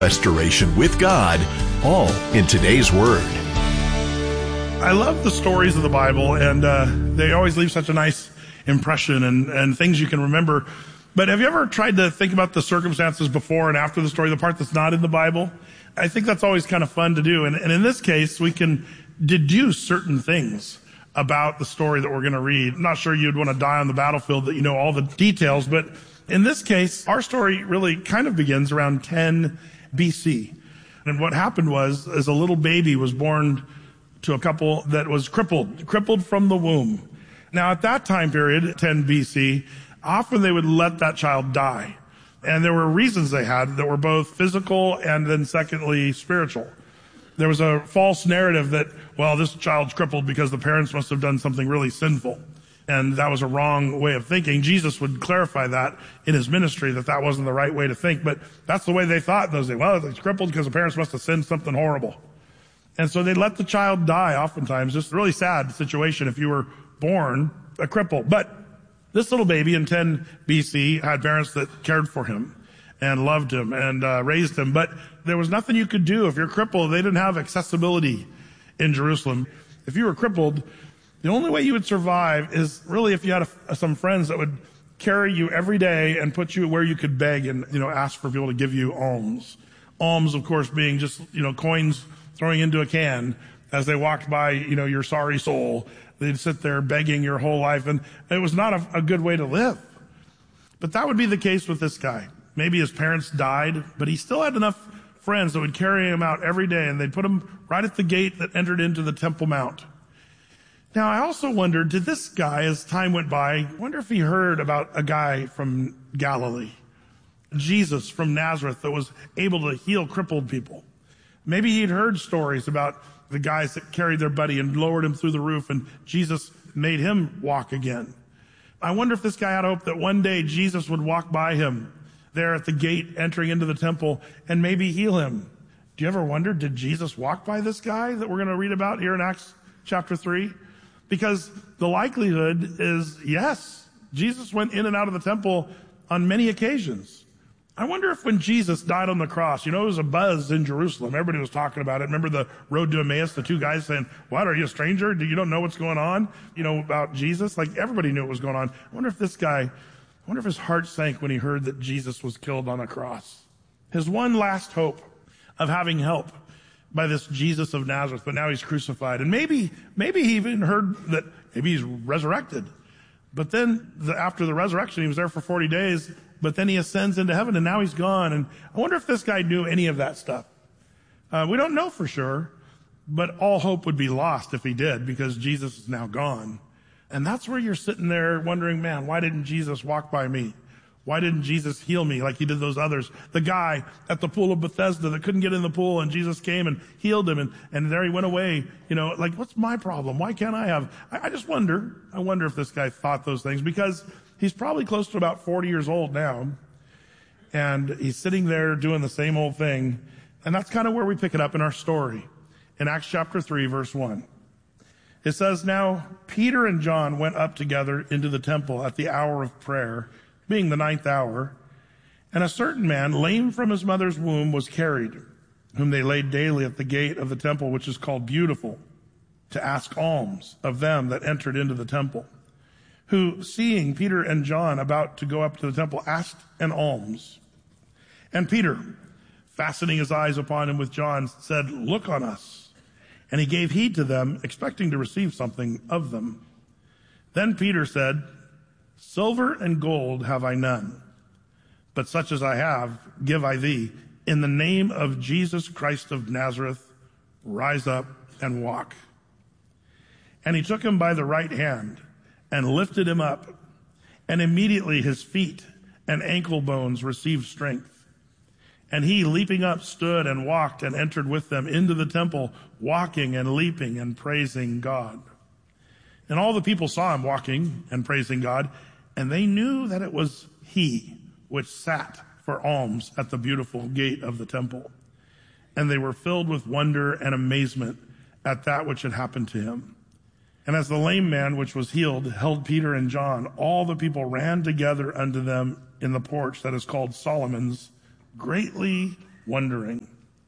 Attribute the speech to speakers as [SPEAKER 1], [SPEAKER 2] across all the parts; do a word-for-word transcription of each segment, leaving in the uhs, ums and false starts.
[SPEAKER 1] Restoration with God, all in today's Word.
[SPEAKER 2] I love the stories of the Bible, and uh, they always leave such a nice impression and, and things you can remember. But have you ever tried to think about the circumstances before and after the story, the part that's not in the Bible? I think that's always kind of fun to do. And, and in this case, we can deduce certain things about the story that we're going to read. I'm not sure you'd want to die on the battlefield that you know all the details, but in this case, our story really kind of begins around ten B C. And what happened was, as a little baby was born to a couple that was crippled, crippled from the womb. Now, at that time period, ten B C, often they would let that child die. And there were reasons they had that were both physical and then secondly spiritual. There was a false narrative that, well, this child's crippled because the parents must have done something really sinful. And that was a wrong way of thinking. Jesus would clarify that in his ministry, that that wasn't the right way to think. But that's the way they thought in those days. Well, it's crippled because the parents must have sinned something horrible. And so they let the child die oftentimes. Just a really sad situation if you were born a cripple. But this little baby in ten B C had parents that cared for him and loved him and uh, raised him. But there was nothing you could do. If you're crippled, they didn't have accessibility in Jerusalem. If you were crippled, the only way you would survive is really if you had a, some friends that would carry you every day and put you where you could beg and, you know, ask for people to give you alms. Alms, of course, being just, you know, coins throwing into a can as they walked by, you know, your sorry soul. They'd sit there begging your whole life, and it was not a, a good way to live. But that would be the case with this guy. Maybe his parents died, but he still had enough friends that would carry him out every day, and they'd put him right at the gate that entered into the Temple Mount. Now, I also wondered, did this guy, as time went by, I wonder if he heard about a guy from Galilee, Jesus from Nazareth, that was able to heal crippled people. Maybe he'd heard stories about the guys that carried their buddy and lowered him through the roof, and Jesus made him walk again. I wonder if this guy had hope that one day Jesus would walk by him there at the gate entering into the temple and maybe heal him. Do you ever wonder, did Jesus walk by this guy that we're going to read about here in Acts chapter three? Because the likelihood is, yes, Jesus went in and out of the temple on many occasions. I wonder if when Jesus died on the cross, you know, it was a buzz in Jerusalem. Everybody was talking about it. Remember the road to Emmaus, the two guys saying, what, are you a stranger? Do you don't know what's going on? You know, about Jesus? Like, everybody knew what was going on. I wonder if this guy, I wonder if his heart sank when he heard that Jesus was killed on a cross. His one last hope of having help by this Jesus of Nazareth, but now he's crucified. And maybe, maybe he even heard that maybe he's resurrected. But then the, after the resurrection, he was there for forty days, but then he ascends into heaven and now he's gone. And I wonder if this guy knew any of that stuff. Uh, we don't know for sure, but all hope would be lost if he did, because Jesus is now gone. And that's where you're sitting there wondering, man, why didn't Jesus walk by me? Why didn't Jesus heal me like he did those others? The guy at the pool of Bethesda that couldn't get in the pool, and Jesus came and healed him, and, and there he went away. You know, like, what's my problem? Why can't I have? I, I just wonder, I wonder if this guy thought those things, because he's probably close to about forty years old now, and he's sitting there doing the same old thing. And that's kind of where we pick it up in our story. In Acts chapter three, verse one. It says, now Peter and John went up together into the temple at the hour of prayer, being the ninth hour, and a certain man, lame from his mother's womb, was carried, whom they laid daily at the gate of the temple, which is called Beautiful, to ask alms of them that entered into the temple, who, seeing Peter and John about to go up to the temple, asked an alms. And Peter, fastening his eyes upon him with John, said, look on us. And he gave heed to them, expecting to receive something of them. Then Peter said, silver and gold have I none, but such as I have give I thee. In the name of Jesus Christ of Nazareth, rise up and walk. And he took him by the right hand and lifted him up, and immediately his feet and ankle bones received strength. And he, leaping up, stood and walked and entered with them into the temple, walking and leaping and praising God. And all the people saw him walking and praising God, and they knew that it was he which sat for alms at the beautiful gate of the temple. And they were filled with wonder and amazement at that which had happened to him. And as the lame man which was healed held Peter and John, all the people ran together unto them in the porch that is called Solomon's, greatly wondering.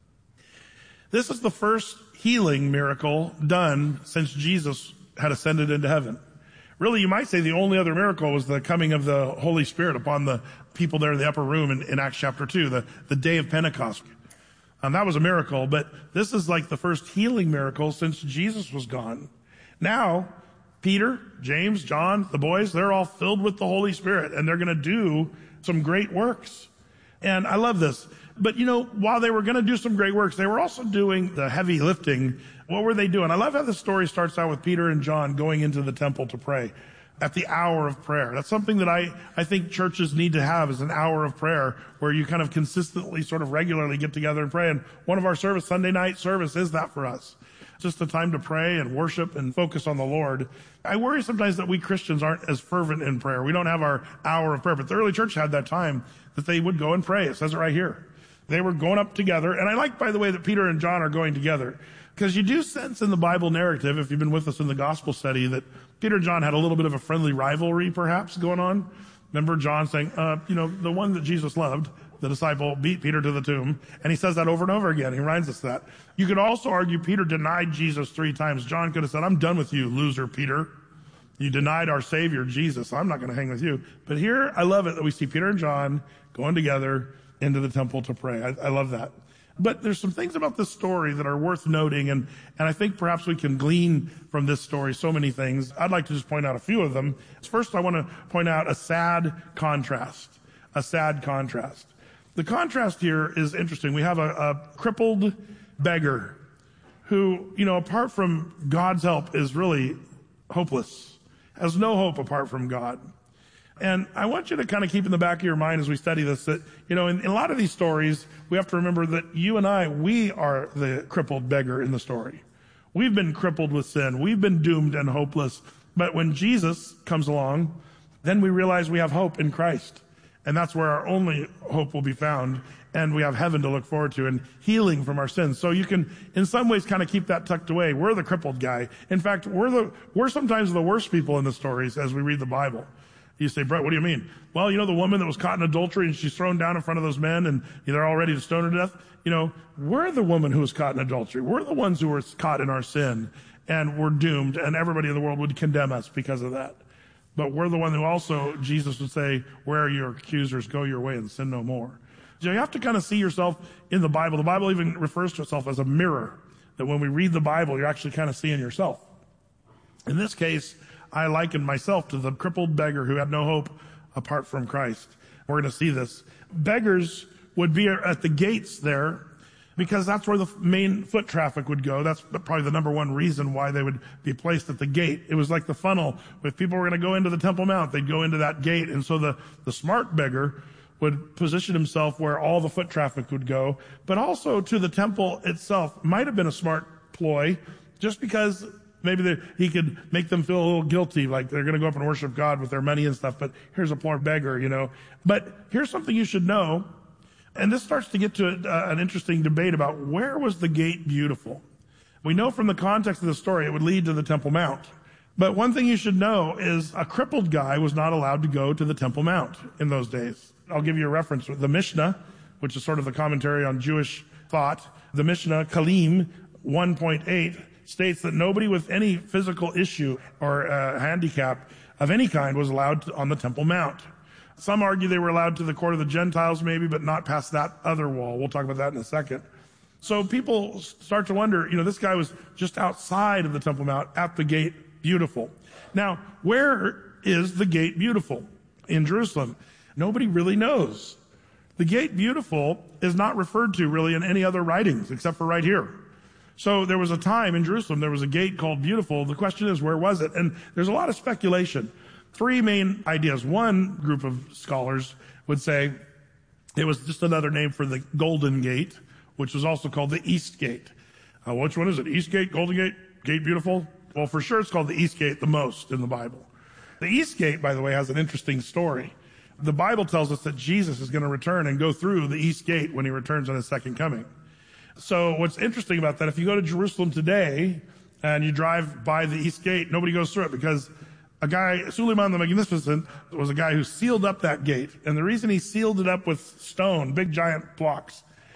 [SPEAKER 2] This is the first healing miracle done since Jesus had ascended into heaven. Really, you might say the only other miracle was the coming of the Holy Spirit upon the people there in the upper room in, in Acts chapter two, the, the day of Pentecost. And that was a miracle, but this is like the first healing miracle since Jesus was gone. Now, Peter, James, John, the boys, they're all filled with the Holy Spirit, and they're going to do some great works. And I love this. But, you know, while they were going to do some great works, they were also doing the heavy lifting. What were they doing? I love how the story starts out with Peter and John going into the temple to pray at the hour of prayer. That's something that I, I think churches need to have, is an hour of prayer where you kind of consistently, sort of regularly get together and pray. And one of our service, Sunday night service, is that for us. Just a time to pray and worship and focus on the Lord. I worry sometimes that we Christians aren't as fervent in prayer. We don't have our hour of prayer, but the early church had that time that they would go and pray. It says it right here. They were going up together. And I like, by the way, that Peter and John are going together, because you do sense in the Bible narrative, if you've been with us in the gospel study, that Peter and John had a little bit of a friendly rivalry perhaps going on. Remember John saying, uh, you know, the one that Jesus loved, the disciple, beat Peter to the tomb. And he says that over and over again. He reminds us that. You could also argue Peter denied Jesus three times. John could have said, I'm done with you, loser Peter. You denied our Savior, Jesus. I'm not going to hang with you. But here, I love it that we see Peter and John going together into the temple to pray. I, I love that. But there's some things about this story that are worth noting, and, and I think perhaps we can glean from this story so many things. I'd like to just point out a few of them. First, I want to point out a sad contrast. A sad contrast. The contrast here is interesting. We have a, a crippled beggar who, you know, apart from God's help, is really hopeless, has no hope apart from God. And I want you to kind of keep in the back of your mind as we study this that, you know, in, in a lot of these stories, we have to remember that you and I, we are the crippled beggar in the story. We've been crippled with sin. We've been doomed and hopeless. But when Jesus comes along, then we realize we have hope in Christ. And that's where our only hope will be found. And we have heaven to look forward to and healing from our sins. So you can, in some ways, kind of keep that tucked away. We're the crippled guy. In fact, we're the, we're sometimes the worst people in the stories as we read the Bible. You say, Brett, what do you mean? Well, you know, the woman that was caught in adultery and she's thrown down in front of those men and they're all ready to stone her to death. You know, we're the woman who was caught in adultery. We're the ones who were caught in our sin and we're doomed, and everybody in the world would condemn us because of that. But we're the one who also, Jesus would say, where are your accusers? Go your way and sin no more. So you have to kind of see yourself in the Bible. The Bible even refers to itself as a mirror, that when we read the Bible, you're actually kind of seeing yourself. In this case, I liken myself to the crippled beggar who had no hope apart from Christ. We're going to see this. Beggars would be at the gates there because that's where the main foot traffic would go. That's probably the number one reason why they would be placed at the gate. It was like the funnel. If people were going to go into the Temple Mount, they'd go into that gate. And so the, the smart beggar would position himself where all the foot traffic would go. But also to the temple itself might have been a smart ploy, just because maybe they, he could make them feel a little guilty, like they're going to go up and worship God with their money and stuff, but here's a poor beggar, you know. But here's something you should know, and this starts to get to a, an interesting debate about where was the gate beautiful. We know from the context of the story it would lead to the Temple Mount. But one thing you should know is a crippled guy was not allowed to go to the Temple Mount in those days. I'll give you a reference. The Mishnah, which is sort of the commentary on Jewish thought, the Mishnah, Kalim one point eight, states that nobody with any physical issue or uh, handicap of any kind was allowed to, on the Temple Mount. Some argue they were allowed to the court of the Gentiles maybe, but not past that other wall. We'll talk about that in a second. So people start to wonder, you know, this guy was just outside of the Temple Mount at the gate beautiful. Now, where is the gate beautiful in Jerusalem? Nobody really knows. The gate beautiful is not referred to really in any other writings except for right here. So there was a time in Jerusalem, there was a gate called Beautiful. The question is, where was it? And there's a lot of speculation. Three main ideas. One group of scholars would say it was just another name for the Golden Gate, which was also called the East Gate. Uh, which one is it? East Gate, Golden Gate, Gate Beautiful? Well, for sure it's called the East Gate the most in the Bible. The East Gate, by the way, has an interesting story. The Bible tells us that Jesus is going to return and go through the East Gate when he returns on his second coming. So what's interesting about that, if you go to Jerusalem today and you drive by the East Gate, nobody goes through it because a guy, Suleiman the Magnificent, was a guy who sealed up that gate. And the reason he sealed it up with stone, big giant blocks,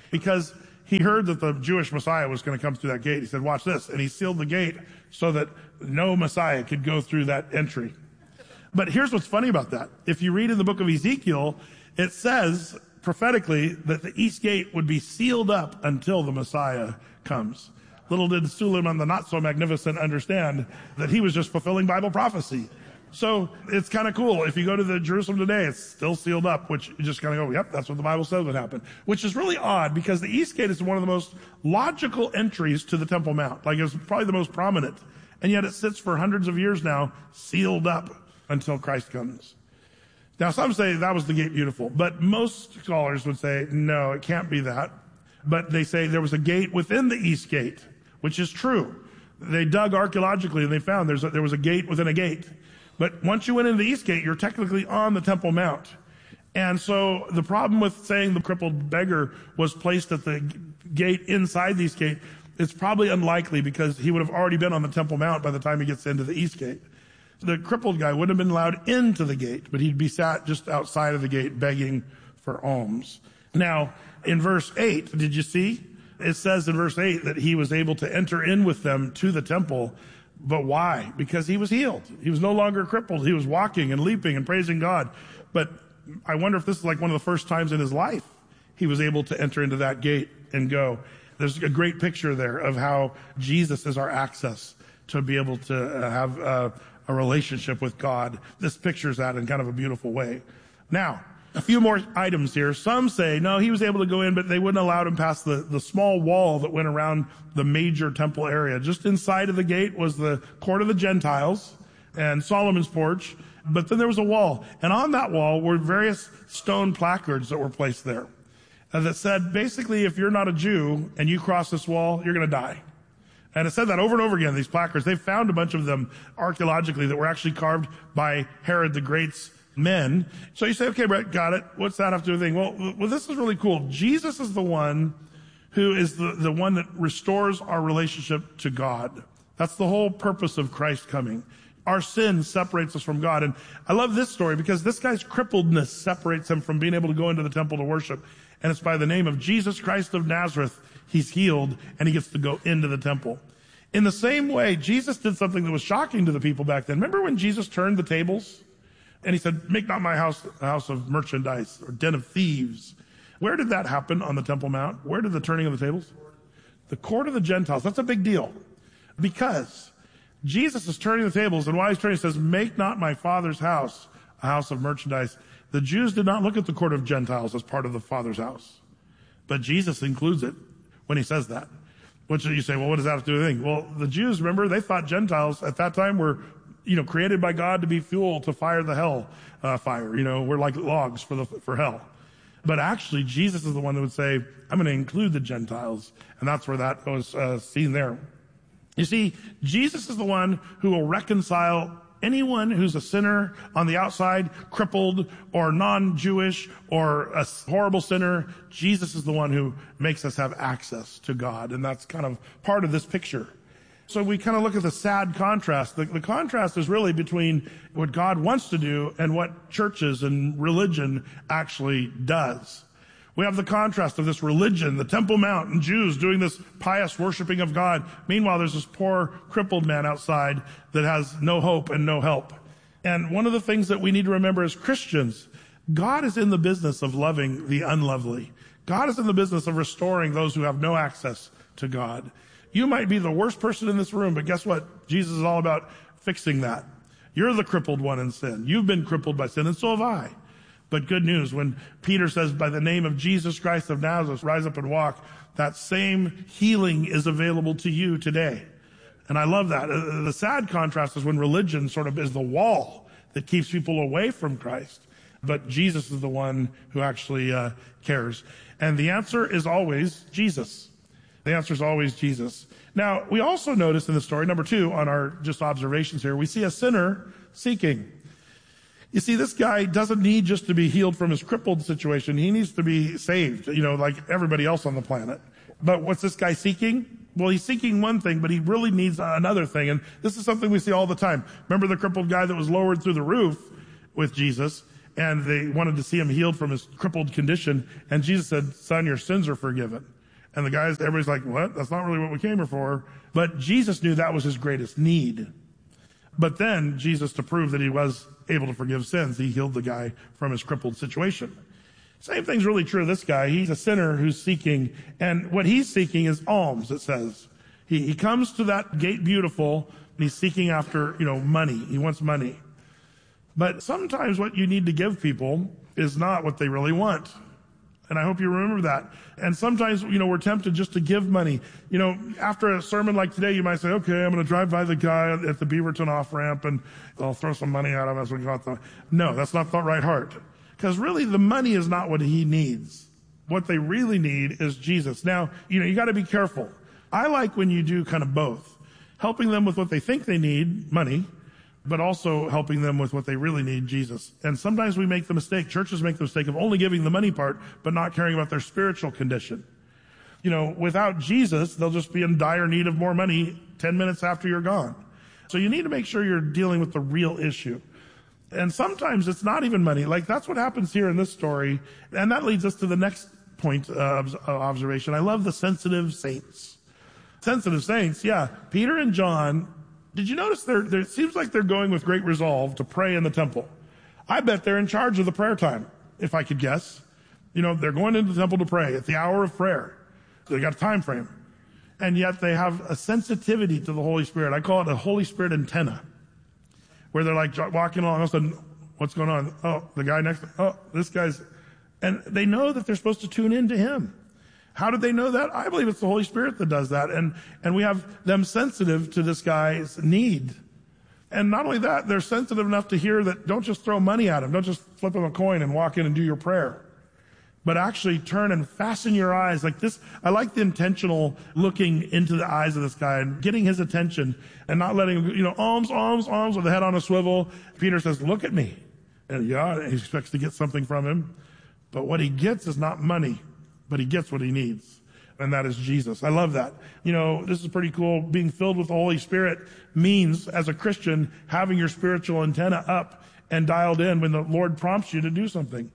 [SPEAKER 2] because he heard that the Jewish Messiah was going to come through that gate. He said, watch this. And he sealed the gate so that no Messiah could go through that entry. But here's what's funny about that. If you read in the book of Ezekiel, it says prophetically that the east gate would be sealed up until the Messiah comes. Little did Suleiman the not so magnificent understand that he was just fulfilling Bible prophecy. So it's kind of cool. If you go to the Jerusalem today, it's still sealed up, which you just kind of go, yep, that's what the Bible says would happen. Which is really odd because the east gate is one of the most logical entries to the Temple Mount. Like it's probably the most prominent. And yet it sits for hundreds of years now, sealed up until Christ comes. Now some say that was the gate beautiful, but most scholars would say, no, it can't be that. But they say there was a gate within the east gate, which is true. They dug archaeologically and they found there's a, there was a gate within a gate. But once you went into the east gate, you're technically on the Temple Mount. And so the problem with saying the crippled beggar was placed at the gate inside the east gate, it's probably unlikely because he would have already been on the Temple Mount by the time he gets into the east gate. The crippled guy wouldn't have been allowed into the gate, but he'd be sat just outside of the gate begging for alms. Now, in verse eight, did you see? It says in verse eight that he was able to enter in with them to the temple. But why? Because he was healed. He was no longer crippled. He was walking and leaping and praising God. But I wonder if this is like one of the first times in his life he was able to enter into that gate and go. There's a great picture there of how Jesus is our access to be able to have a, a relationship with God. This pictures that in kind of a beautiful way. Now, a few more items here. Some say, no, he was able to go in, but they wouldn't allow him past the, the small wall that went around the major temple area. Just inside of the gate was the court of the Gentiles and Solomon's porch, but then there was a wall. And on that wall were various stone placards that were placed there uh, that said, basically, if you're not a Jew and you cross this wall, you're going to die. And it said that over and over again, these placards. They found a bunch of them archaeologically that were actually carved by Herod the Great's men. So you say, okay, Brett, got it. What's that have to do with anything? Well, well, this is really cool. Jesus is the one who is the, the one that restores our relationship to God. That's the whole purpose of Christ coming. Our sin separates us from God. And I love this story because this guy's crippledness separates him from being able to go into the temple to worship. And it's by the name of Jesus Christ of Nazareth, he's healed and he gets to go into the temple. In the same way, Jesus did something that was shocking to the people back then. Remember when Jesus turned the tables? And he said, make not my house a house of merchandise or den of thieves. Where did that happen on the Temple Mount? Where did the turning of the tables? The court of the Gentiles. That's a big deal. Because Jesus is turning the tables, and while he's turning, he says, make not my Father's house a house of merchandise. The Jews did not look at the court of Gentiles as part of the Father's house. But Jesus includes it when he says that. Which you say, well, what does that have to do with anything? Well, the Jews, remember, they thought Gentiles at that time were you know, created by God to be fuel to fire the hell uh, fire. You know, we're like logs for the for hell. But actually, Jesus is the one that would say, I'm going to include the Gentiles. And that's where that was uh, seen there. You see, Jesus is the one who will reconcile anyone who's a sinner on the outside, crippled or non-Jewish or a horrible sinner. Jesus is the one who makes us have access to God. And that's kind of part of this picture. So we kind of look at the sad contrast. The, the contrast is really between what God wants to do and what churches and religion actually does. We have the contrast of this religion, the Temple Mount, and Jews doing this pious worshiping of God. Meanwhile, there's this poor crippled man outside that has no hope and no help. And one of the things that we need to remember as Christians, God is in the business of loving the unlovely. God is in the business of restoring those who have no access to God. You might be the worst person in this room, but guess what? Jesus is all about fixing that. You're the crippled one in sin. You've been crippled by sin, and so have I. But good news, when Peter says, by the name of Jesus Christ of Nazareth, rise up and walk, that same healing is available to you today. And I love that. The sad contrast is when religion sort of is the wall that keeps people away from Christ. But Jesus is the one who actually uh, cares. And the answer is always Jesus. The answer is always Jesus. Now, we also notice in the story, number two, on our just observations here, we see a sinner seeking. You see, this guy doesn't need just to be healed from his crippled situation. He needs to be saved, you know, like everybody else on the planet. But what's this guy seeking? Well, he's seeking one thing, but he really needs another thing. And this is something we see all the time. Remember the crippled guy that was lowered through the roof with Jesus? and they wanted to see him healed from his crippled condition. And Jesus said, son, your sins are forgiven. And the guys, everybody's like, what? That's not really what we came here for. But Jesus knew that was his greatest need. But then Jesus, to prove that he was able to forgive sins, he healed the guy from his crippled situation. Same thing's really true of this guy. He's a sinner who's seeking, and what he's seeking is alms, it says. He, he comes to that gate beautiful, and he's seeking after, you know, money. He wants money. But sometimes what you need to give people is not what they really want. And I hope you remember that. And sometimes, you know, we're tempted just to give money. You know, after a sermon like today, you might say, okay, I'm going to drive by the guy at the Beaverton off-ramp and I'll throw some money at him. That's what you thought. No, that's not the right heart. Because really the money is not what he needs. What they really need is Jesus. Now, you know, you got to be careful. I like when you do kind of both. Helping them with what they think they need, money, but also helping them with what they really need, Jesus. And sometimes we make the mistake, churches make the mistake of only giving the money part, but not caring about their spiritual condition. You know, without Jesus, they'll just be in dire need of more money ten minutes after you're gone. So you need to make sure you're dealing with the real issue. And sometimes it's not even money. Like that's what happens here in this story. And that leads us to the next point of observation. I love the sensitive saints. Sensitive saints, yeah. Peter and John, did you notice they're, they're, it seems like they're going with great resolve to pray in the temple. I bet they're in charge of the prayer time, if I could guess. You know, they're going into the temple to pray at the hour of prayer. They got a time frame. And yet they have a sensitivity to the Holy Spirit. I call it a Holy Spirit antenna, where they're like walking along, all of a sudden, what's going on? Oh, the guy next, oh, this guy's, and they know that they're supposed to tune in to him. How did they know that? I believe it's the Holy Spirit that does that. And, and we have them sensitive to this guy's need. And not only that, they're sensitive enough to hear that don't just throw money at him. Don't just flip him a coin and walk in and do your prayer. But actually turn and fasten your eyes like this. I like the intentional looking into the eyes of this guy and getting his attention and not letting him, you know, alms, alms, alms with the head on a swivel. Peter says, look at me. And yeah, he expects to get something from him. But what he gets is not money, but he gets what he needs. And that is Jesus. I love that. You know, this is pretty cool. Being filled with the Holy Spirit means, as a Christian, having your spiritual antenna up and dialed in when the Lord prompts you to do something.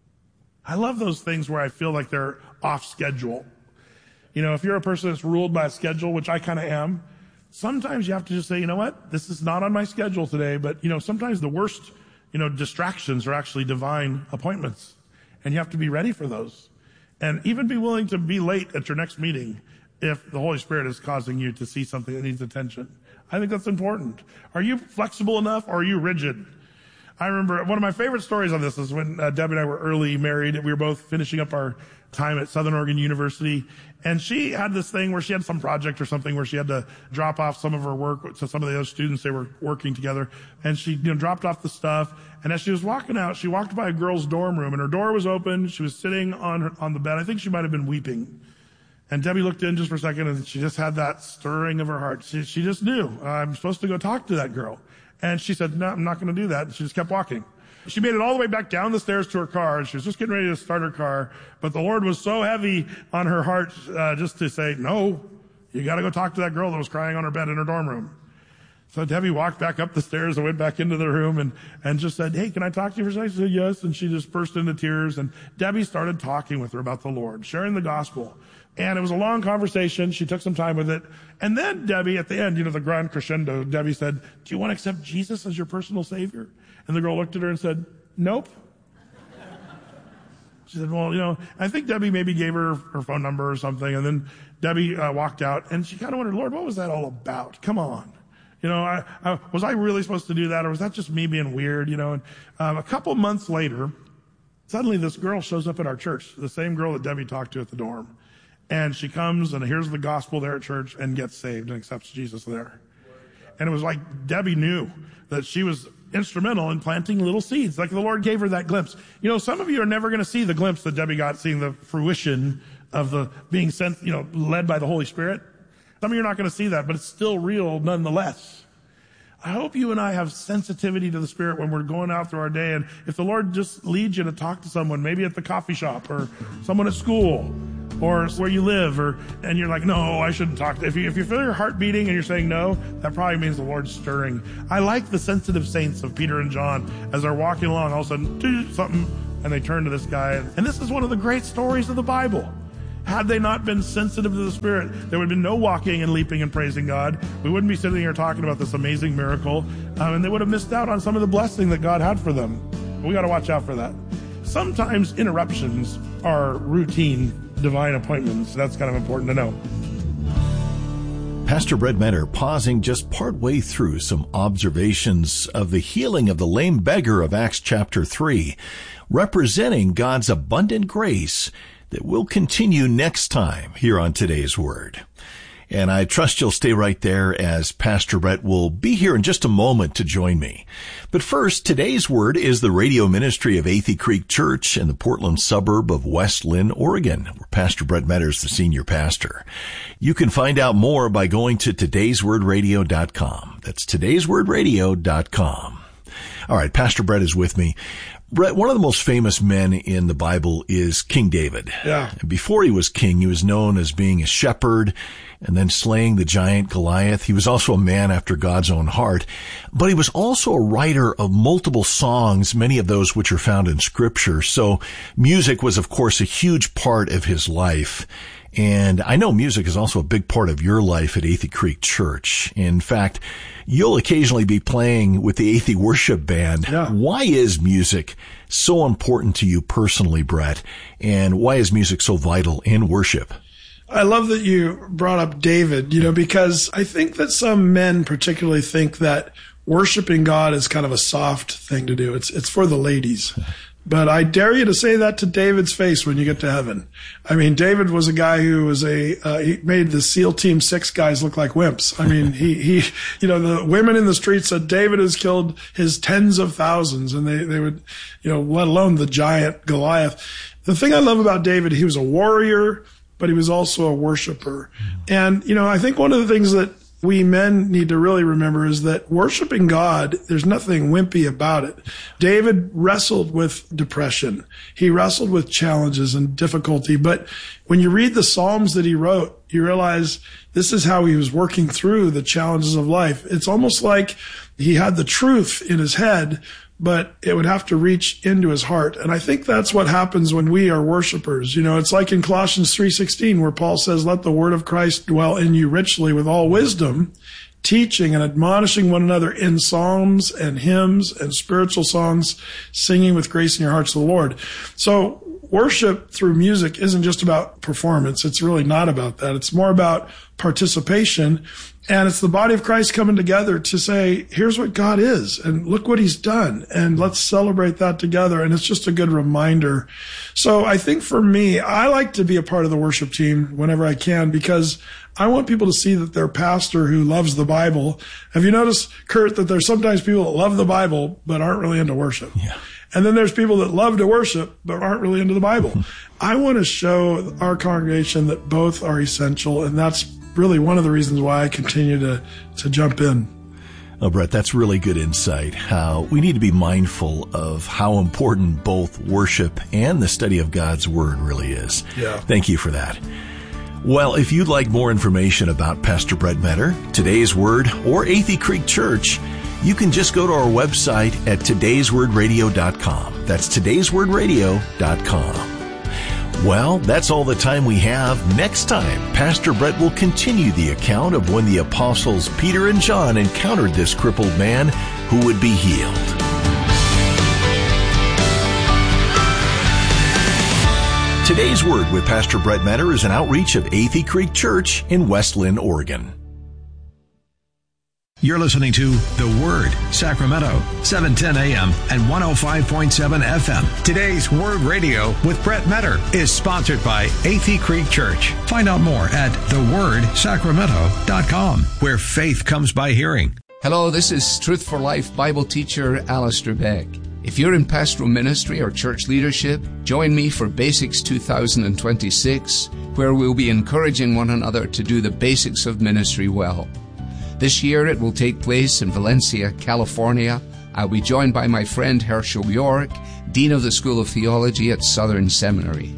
[SPEAKER 2] I love those things where I feel like they're off schedule. You know, if you're a person that's ruled by a schedule, which I kind of am, sometimes you have to just say, you know what? This is not on my schedule today, but you know, sometimes the worst, you know, distractions are actually divine appointments. And you have to be ready for those. And even be willing to be late at your next meeting if the Holy Spirit is causing you to see something that needs attention. I think that's important. Are you flexible enough or are you rigid? I remember one of my favorite stories on this is when uh, Deb and I were early married. We were both finishing up our time at Southern Oregon University. And she had this thing where she had some project or something where she had to drop off some of her work to some of the other students. They were working together. And she, you know, dropped off the stuff. And as she was walking out, she walked by a girl's dorm room and her door was open. She was sitting on her, on the bed. I think she might have been weeping. And Debbie looked in just for a second and she just had that stirring of her heart. She, she just knew, I'm supposed to go talk to that girl. And she said, no, I'm not going to do that. And she just kept walking. She made it all the way back down the stairs to her car, and she was just getting ready to start her car. But the Lord was so heavy on her heart uh, just to say, no, you got to go talk to that girl that was crying on her bed in her dorm room. So Debbie walked back up the stairs and went back into the room and, and just said, hey, can I talk to you for a second? She said, yes. And she just burst into tears. And Debbie started talking with her about the Lord, sharing the gospel. And it was a long conversation. She took some time with it. And then Debbie, at the end, you know, the grand crescendo, Debbie said, do you want to accept Jesus as your personal savior? And the girl looked at her and said, nope. She said, well, you know, I think Debbie maybe gave her her phone number or something. And then Debbie uh, walked out and she kind of wondered, Lord, what was that all about? Come on. You know, I, I, was I really supposed to do that, or was that just me being weird? You know, and um, a couple months later, suddenly this girl shows up at our church, the same girl that Debbie talked to at the dorm, and she comes and hears the gospel there at church and gets saved and accepts Jesus there. And it was like Debbie knew that she was instrumental in planting little seeds, like the Lord gave her that glimpse. You know, some of you are never going to see the glimpse that Debbie got, seeing the fruition of the being sent, you know, led by the Holy Spirit. Some of you are not going to see that, but it's still real nonetheless. I hope you and I have sensitivity to the Spirit when we're going out through our day. And if the Lord just leads you to talk to someone, maybe at the coffee shop or someone at school, or where you live, or and you're like, no, I shouldn't talk to. If you if you feel your heart beating and you're saying no, that probably means the Lord's stirring. I like the sensitive saints of Peter and John as they're walking along, all of a sudden, do something, and they turn to this guy. And this is one of the great stories of the Bible. Had they not been sensitive to the Spirit, there would have been no walking and leaping and praising God. We wouldn't be sitting here talking about this amazing miracle, um, and they would have missed out on some of the blessing that God had for them. We got to watch out for that. Sometimes interruptions are routine divine appointments. That's kind of important to know.
[SPEAKER 1] Pastor Brett Meador pausing just partway through some observations of the healing of the lame beggar of Acts chapter three, representing God's abundant grace that will continue next time here on Today's Word. And I trust you'll stay right there as Pastor Brett will be here in just a moment to join me. But first, today's word is the radio ministry of Athey Creek Church in the Portland suburb of West Linn, Oregon, where Pastor Brett Meador is the senior pastor. You can find out more by going to todays word radio dot com. That's todays word radio dot com. All right, Pastor Brett is with me. Brett, one of the most famous men in the Bible is King David.
[SPEAKER 2] Yeah.
[SPEAKER 1] Before he was king, he was known as being a shepherd and then slaying the giant Goliath. He was also a man after God's own heart, but he was also a writer of multiple songs, many of those which are found in Scripture. So music was, of course, a huge part of his life. And I know music is also a big part of your life at Athey Creek Church. In fact, you'll occasionally be playing with the Athey Worship Band.
[SPEAKER 2] Yeah.
[SPEAKER 1] Why is music so important to you personally, Brett? And why is music so vital in worship?
[SPEAKER 3] I love that you brought up David, you know, because I think that some men particularly think that worshiping God is kind of a soft thing to do. It's it's for the ladies. But I dare you to say that to David's face when you get to heaven. I mean, David was a guy who was a, uh, he made the SEAL Team Six guys look like wimps. I mean, he, he, you know, the women in the streets said David has killed his tens of thousands, and they, they would, you know, let alone the giant Goliath. The thing I love about David, he was a warrior, but he was also a worshiper. And, you know, I think one of the things that we men need to really remember is that worshiping God, there's nothing wimpy about it. David wrestled with depression. He wrestled with challenges and difficulty. But when you read the Psalms that he wrote, you realize this is how he was working through the challenges of life. It's almost like he had the truth in his head, but it would have to reach into his heart. And I think that's what happens when we are worshipers. You know, it's like in Colossians three sixteen, where Paul says, let the word of Christ dwell in you richly with all wisdom, teaching and admonishing one another in psalms and hymns and spiritual songs, singing with grace in your hearts to the Lord. So worship through music isn't just about performance. It's really not about that. It's more about participation. And it's the body of Christ coming together to say, here's what God is, and look what he's done, and let's celebrate that together. And it's just a good reminder. So I think for me, I like to be a part of the worship team whenever I can, because I want people to see that their pastor who loves the Bible. Have you noticed, Kurt, that there's sometimes people that love the Bible but aren't really into worship?
[SPEAKER 1] Yeah.
[SPEAKER 3] And then there's people that love to worship but aren't really into the Bible. I want to show our congregation that both are essential, and that's really one of the reasons why I continue to, to jump in.
[SPEAKER 1] Oh, Brett, that's really good insight. How we need to be mindful of how important both worship and the study of God's Word really is.
[SPEAKER 3] Yeah.
[SPEAKER 1] Thank you for that. Well, if you'd like more information about Pastor Brett Meador, Today's Word, or Athey Creek Church, you can just go to our website at todays word radio dot com. That's todays word radio dot com. Well, that's all the time we have. Next time, Pastor Brett will continue the account of when the apostles Peter and John encountered this crippled man who would be healed. Today's Word with Pastor Brett Meador is an outreach of Athey Creek Church in West Linn, Oregon.
[SPEAKER 4] You're listening to The Word, Sacramento, seven ten a.m. and one oh five point seven F M. Today's Word Radio with Brett Meador is sponsored by Athey Creek Church. Find out more at the word sacramento dot com, where faith comes by hearing.
[SPEAKER 5] Hello, this is Truth for Life Bible teacher Alistair Beck. If you're in pastoral ministry or church leadership, join me for Basics two thousand twenty-six, where we'll be encouraging one another to do the basics of ministry well. This year it will take place in Valencia, California. I'll be joined by my friend Herschel York, Dean of the School of Theology at Southern Seminary.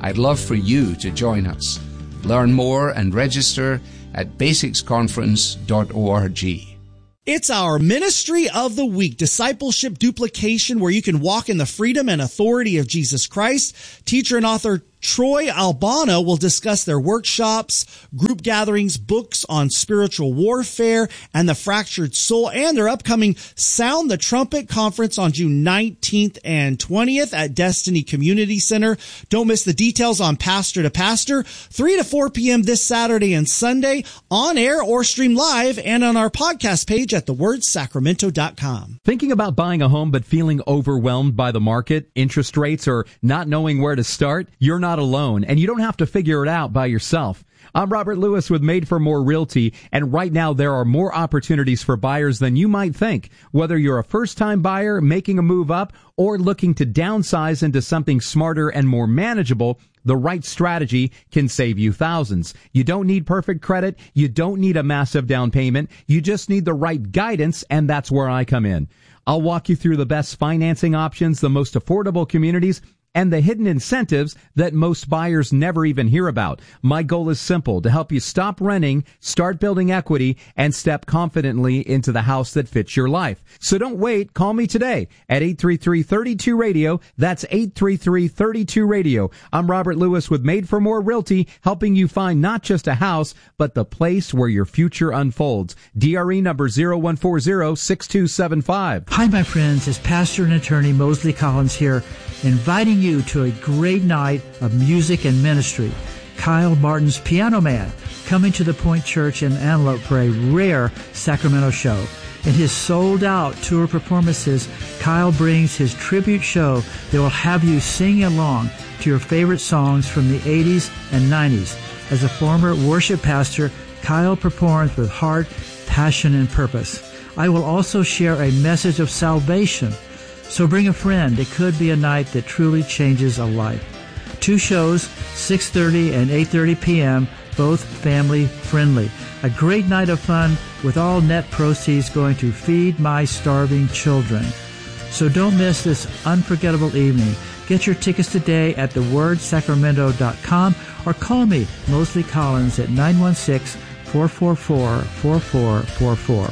[SPEAKER 5] I'd love for you to join us. Learn more and register at basics conference dot org.
[SPEAKER 6] It's our Ministry of the Week, Discipleship Duplication, where you can walk in the freedom and authority of Jesus Christ. Teacher and author Troy Albano will discuss their workshops, group gatherings, books on spiritual warfare and the fractured soul, and their upcoming Sound the Trumpet Conference on June nineteenth and twentieth at Destiny Community Center. Don't miss the details on Pastor to Pastor, three to four p.m. this Saturday and Sunday, on air or stream live, and on our podcast page at the word sacramento dot com.
[SPEAKER 7] Thinking about buying a home but feeling overwhelmed by the market, interest rates, or not knowing where to start? You're not alone, and you don't have to figure it out by yourself. I'm Robert Lewis with Made for More Realty, and right now there are more opportunities for buyers than you might think. Whether you're a first-time buyer, making a move up, or looking to downsize into something smarter and more manageable, the right strategy can save you thousands. You don't need perfect credit. You don't need a massive down payment. You just need the right guidance, and that's where I come in. I'll walk you through the best financing options, the most affordable communities, and the hidden incentives that most buyers never even hear about. My goal is simple: to help you stop renting, start building equity, and step confidently into the house that fits your life. So don't wait. Call me today at eight three three, three two, radio. That's eight three three, three two, radio. I'm Robert Lewis with Made for More Realty, helping you find not just a house, but the place where your future unfolds. D R E number zero one four zero, six two seven five.
[SPEAKER 8] Hi, my friends. It's pastor and attorney Mosley Collins here, inviting you to a great night of music and ministry. Kyle Martin's Piano Man, coming to the Point Church in Antelope for a rare Sacramento show. In his sold-out tour performances, Kyle brings his tribute show that will have you sing along to your favorite songs from the eighties and nineties. As a former worship pastor, Kyle performs with heart, passion, and purpose. I will also share a message of salvation. So bring a friend. It could be a night that truly changes a life. Two shows, six thirty and eight thirty p.m., both family friendly. A great night of fun with all net proceeds going to Feed My Starving Children. So don't miss this unforgettable evening. Get your tickets today at the word sacramento dot com or call me, Mosley Collins, at nine one six, four four four, four four four four.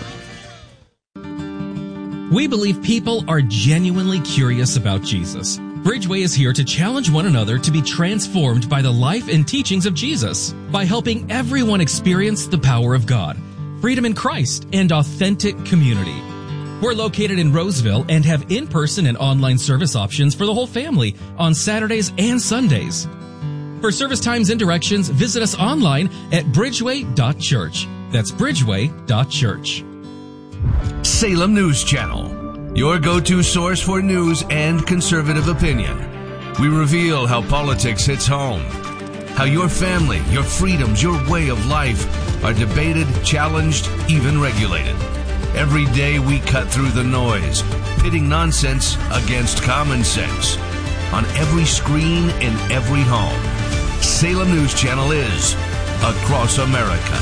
[SPEAKER 9] We believe people are genuinely curious about Jesus. Bridgeway is here to challenge one another to be transformed by the life and teachings of Jesus by helping everyone experience the power of God, freedom in Christ, and authentic community. We're located in Roseville and have in-person and online service options for the whole family on Saturdays and Sundays. For service times and directions, visit us online at bridgeway dot church. That's bridgeway dot church.
[SPEAKER 10] Salem News Channel, your go-to source for news and conservative opinion. We reveal how politics hits home, how your family, your freedoms, your way of life are debated, challenged, even regulated. Every day we cut through the noise, pitting nonsense against common sense. On every screen, in every home, Salem News Channel is across America.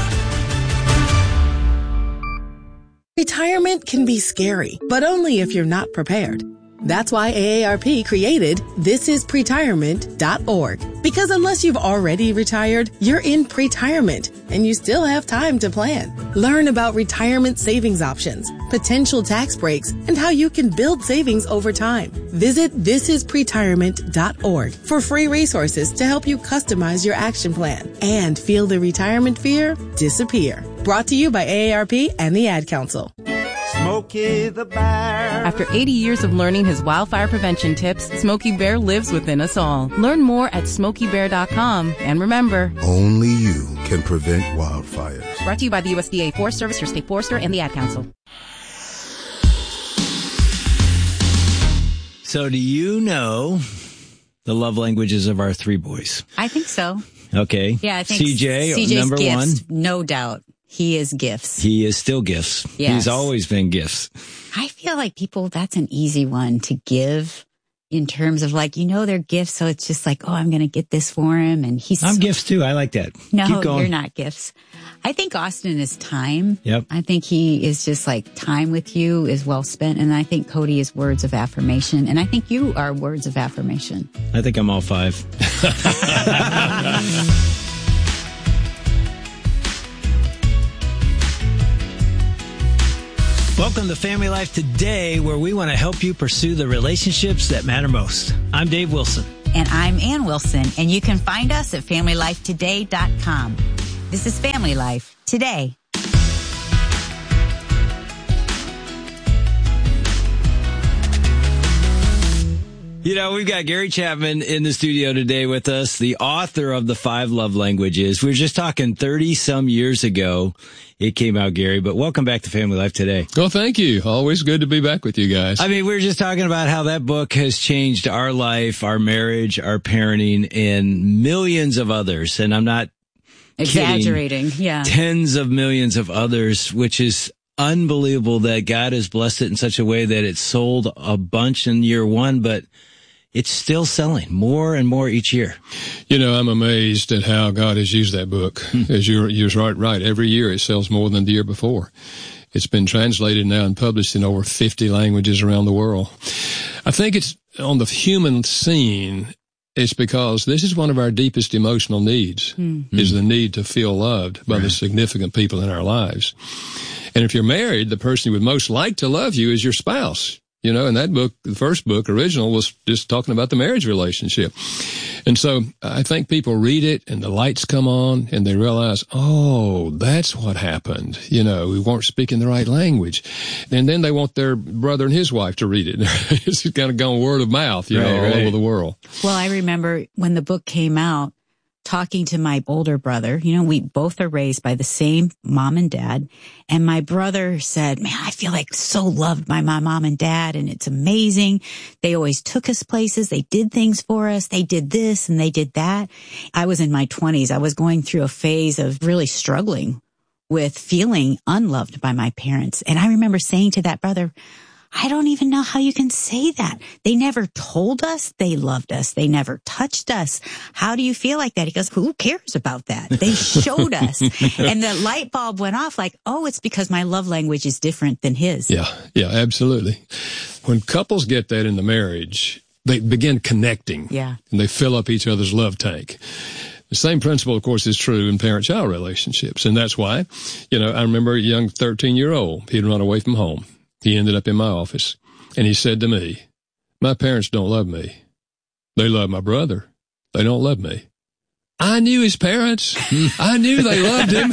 [SPEAKER 11] Retirement can be scary, but only if you're not prepared. That's why A A R P created this is pretirement dot org. Because unless you've already retired, you're in pretirement, and you still have time to plan. Learn about retirement savings options, potential tax breaks, and how you can build savings over time. Visit this is pretirement dot org for free resources to help you customize your action plan and feel the retirement fear disappear. Brought to you by A A R P and the Ad Council.
[SPEAKER 12] Smokey the Bear. After eighty years of learning his wildfire prevention tips, Smokey Bear lives within us all. Learn more at smokey bear dot com. And remember,
[SPEAKER 13] only you can prevent wildfires.
[SPEAKER 12] Brought to you by the U S D A Forest Service, your state forester, and the Ad Council.
[SPEAKER 14] So do you know the love languages of our three boys?
[SPEAKER 15] I think so.
[SPEAKER 14] Okay.
[SPEAKER 15] Yeah, I think
[SPEAKER 14] C J,
[SPEAKER 15] C J's
[SPEAKER 14] number
[SPEAKER 15] gifts,
[SPEAKER 14] one.
[SPEAKER 15] No doubt. He is gifts.
[SPEAKER 14] He is still gifts.
[SPEAKER 15] Yes.
[SPEAKER 14] He's always been gifts.
[SPEAKER 15] I feel like people, that's an easy one to give. in terms of like, you know, they're gifts. So it's just like, oh, I'm going to get this for him. And he's,
[SPEAKER 14] I'm gifts too. I like that.
[SPEAKER 15] no,
[SPEAKER 14] Keep going.
[SPEAKER 15] you're not gifts. I think Austin is time.
[SPEAKER 14] Yep.
[SPEAKER 15] I think he is just like time with you is well spent. And I think Cody is words of affirmation. And I think you are words of affirmation.
[SPEAKER 14] I think I'm all five. Welcome to Family Life Today, where we want to help you pursue the relationships that matter most. I'm Dave Wilson.
[SPEAKER 15] And I'm Ann Wilson. And you can find us at family life today dot com. This is Family Life Today.
[SPEAKER 14] You know, we've got Gary Chapman in the studio today with us, the author of The Five Love Languages. We were just talking thirty some years ago it came out, Gary, but welcome back to Family Life Today.
[SPEAKER 16] Well, thank you. Always good to be back with you guys.
[SPEAKER 14] I mean, we were just talking about how that book has changed our life, our marriage, our parenting, and millions of others. And I'm not
[SPEAKER 15] exaggerating.
[SPEAKER 14] kidding.
[SPEAKER 15] Yeah.
[SPEAKER 14] Tens of millions of others, which is unbelievable that God has blessed it in such a way that it sold a bunch in year one, but it's still selling more and more each year.
[SPEAKER 16] You know, I'm amazed at how God has used that book. Hmm. As you're, you're right, right. Every year it sells more than the year before. It's been translated now and published in over fifty languages around the world. I think it's on the human scene. It's because this is one of our deepest emotional needs, mm-hmm. is the need to feel loved by right. the significant people in our lives. And if you're married, the person who would most like to love you is your spouse. You know, and that book, the first book, original, was just talking about the marriage relationship. And so I think people read it and the lights come on and they realize, oh, that's what happened. You know, we weren't speaking the right language. And then they want their brother and his wife to read it. It's kind of gone word of mouth, you right, know, all right. over the world.
[SPEAKER 15] Well, I remember when the book came out, talking to my older brother. You know, we both are raised by the same mom and dad. And my brother said, man, I feel like so loved by my mom and dad. And it's amazing. They always took us places. They did things for us. They did this and they did that. I was in my twenties. I was going through a phase of really struggling with feeling unloved by my parents. And I remember saying to that brother, I don't even know how you can say that. They never told us they loved us. They never touched us. How do you feel like that? He goes, who cares about that? They showed us. And the light bulb went off like, oh, it's because my love language is different than his.
[SPEAKER 16] Yeah, yeah, absolutely. When couples get that in the marriage, they begin connecting.
[SPEAKER 15] Yeah.
[SPEAKER 16] And they fill up each other's love tank. The same principle, of course, is true in parent-child relationships. And that's why, you know, I remember a young thirteen-year-old, he'd run away from home. He ended up in my office, and he said to me, my parents don't love me. They love my brother. They don't love me. I knew his parents. I knew they loved him.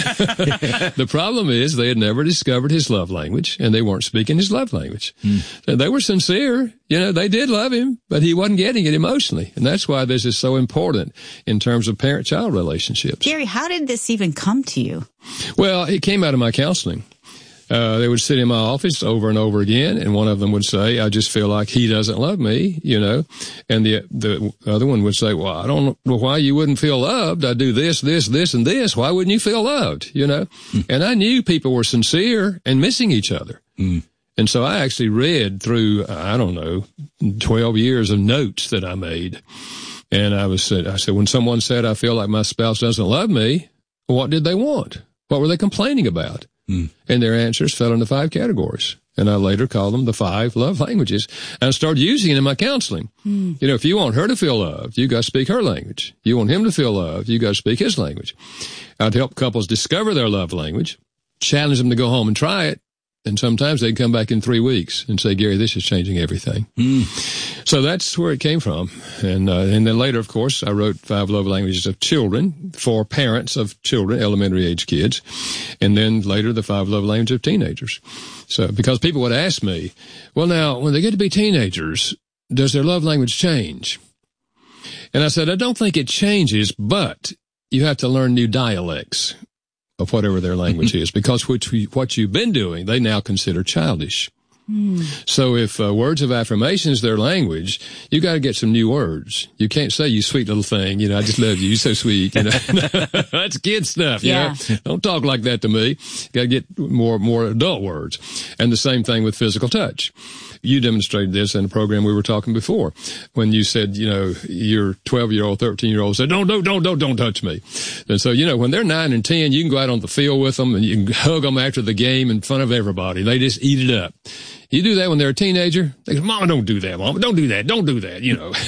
[SPEAKER 16] The problem is they had never discovered his love language, and they weren't speaking his love language. Mm. So they were sincere. You know, they did love him, but he wasn't getting it emotionally. And that's why this is so important in terms of parent-child relationships.
[SPEAKER 15] Gary, how did this even come to you?
[SPEAKER 16] Well, it came out of my counseling. Uh, they would sit in my office over and over again, and one of them would say, I just feel like he doesn't love me, you know, and the the other one would say, well, I don't know why you wouldn't feel loved. I do this, this, this, and this. Why wouldn't you feel loved, you know? Mm. And I knew people were sincere and missing each other. Mm. And so I actually read through, I don't know, twelve years of notes that I made. And I was said, I said, when someone said, I feel like my spouse doesn't love me, what did they want? What were they complaining about? Mm. And their answers fell into five categories. And I later called them the five love languages. And I started using it in my counseling. Mm. You know, if you want her to feel loved, you got to speak her language. You want him to feel loved, you got to speak his language. I'd help couples discover their love language, challenge them to go home and try it. And sometimes they'd come back in three weeks and say, Gary, this is changing everything. Mm. So that's where it came from. And uh, and then later, of course, I wrote Five Love Languages of Children for parents of children, elementary age kids. And then later, the Five Love Languages of Teenagers. So because people would ask me, well, now, when they get to be teenagers, does their love language change? And I said, I don't think it changes, but you have to learn new dialects of whatever their language is, because which we, what you've been doing, they now consider childish. Mm. So if uh, words of affirmation is their language, you got to get some new words. You can't say, you sweet little thing, you know, I just love you, you're so sweet, you know. That's kid stuff, you yeah. know. Don't talk like that to me. You got to get more, more adult words. And the same thing with physical touch. You demonstrated this in a program we were talking before when you said, you know, your twelve-year-old, thirteen-year-old said, don't, don't, don't, don't, don't touch me. And so, you know, when they're nine and ten, you can go out on the field with them and you can hug them after the game in front of everybody. They just eat it up. You do that when they're a teenager, they go, Mama, don't do that, Mama, don't do that, don't do that, you know.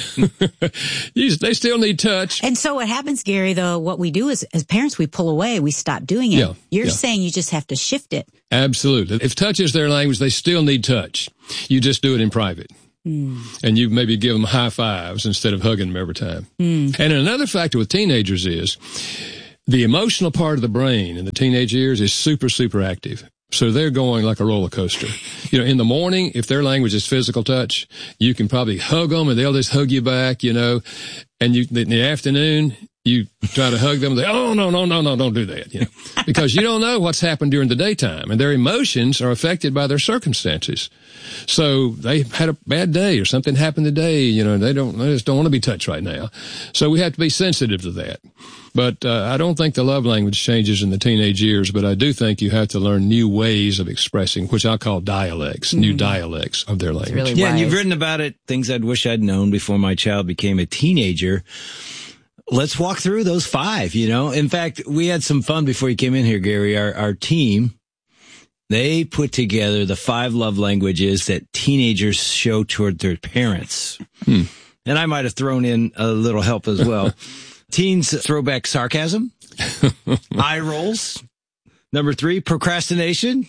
[SPEAKER 16] you just, they still need touch.
[SPEAKER 15] And so what happens, Gary, though, what we do is, as parents, we pull away, we stop doing it.
[SPEAKER 16] Yeah,
[SPEAKER 15] You're
[SPEAKER 16] yeah.
[SPEAKER 15] saying you just have to shift it. Absolutely.
[SPEAKER 16] If touch is their language, they still need touch. You just do it in private. Mm. And you maybe give them high fives instead of hugging them every time. Mm. And another factor with teenagers is the emotional part of the brain in the teenage years is super, super active. So they're going like a roller coaster. You know, in the morning, if their language is physical touch, you can probably hug them and they'll just hug you back, you know. And you, in the afternoon, you try to hug them. They, oh, no, no, no, no, don't do that, you know, because you don't know what's happened during the daytime and their emotions are affected by their circumstances. So they had a bad day or something happened today, you know, they don't, they just don't want to be touched right now. So we have to be sensitive to that. But uh, I don't think the love language changes in the teenage years, but I do think you have to learn new ways of expressing, which I call dialects, mm. new dialects of their language.
[SPEAKER 14] Really yeah, wise. And you've written about it, things I'd wish I'd known before my child became a teenager. Let's walk through those five, you know. In fact, we had some fun before you came in here, Gary. Our, our team, they put together the five love languages that teenagers show toward their parents. Hmm. And I might have thrown in a little help as well. Teens throw back sarcasm, eye rolls. Number three, procrastination,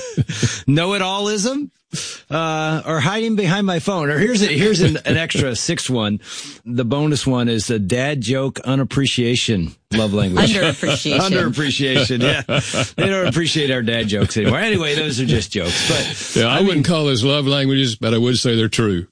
[SPEAKER 14] know-it-allism, uh, or hiding behind my phone. Or here's a, here's an, an extra sixth one. The bonus one is the dad joke unappreciation love language.
[SPEAKER 15] Underappreciation.
[SPEAKER 14] Underappreciation, yeah. They don't appreciate our dad jokes anymore. Anyway, those are just jokes. But
[SPEAKER 16] yeah, I, I wouldn't mean, call those love languages, but I would say they're true.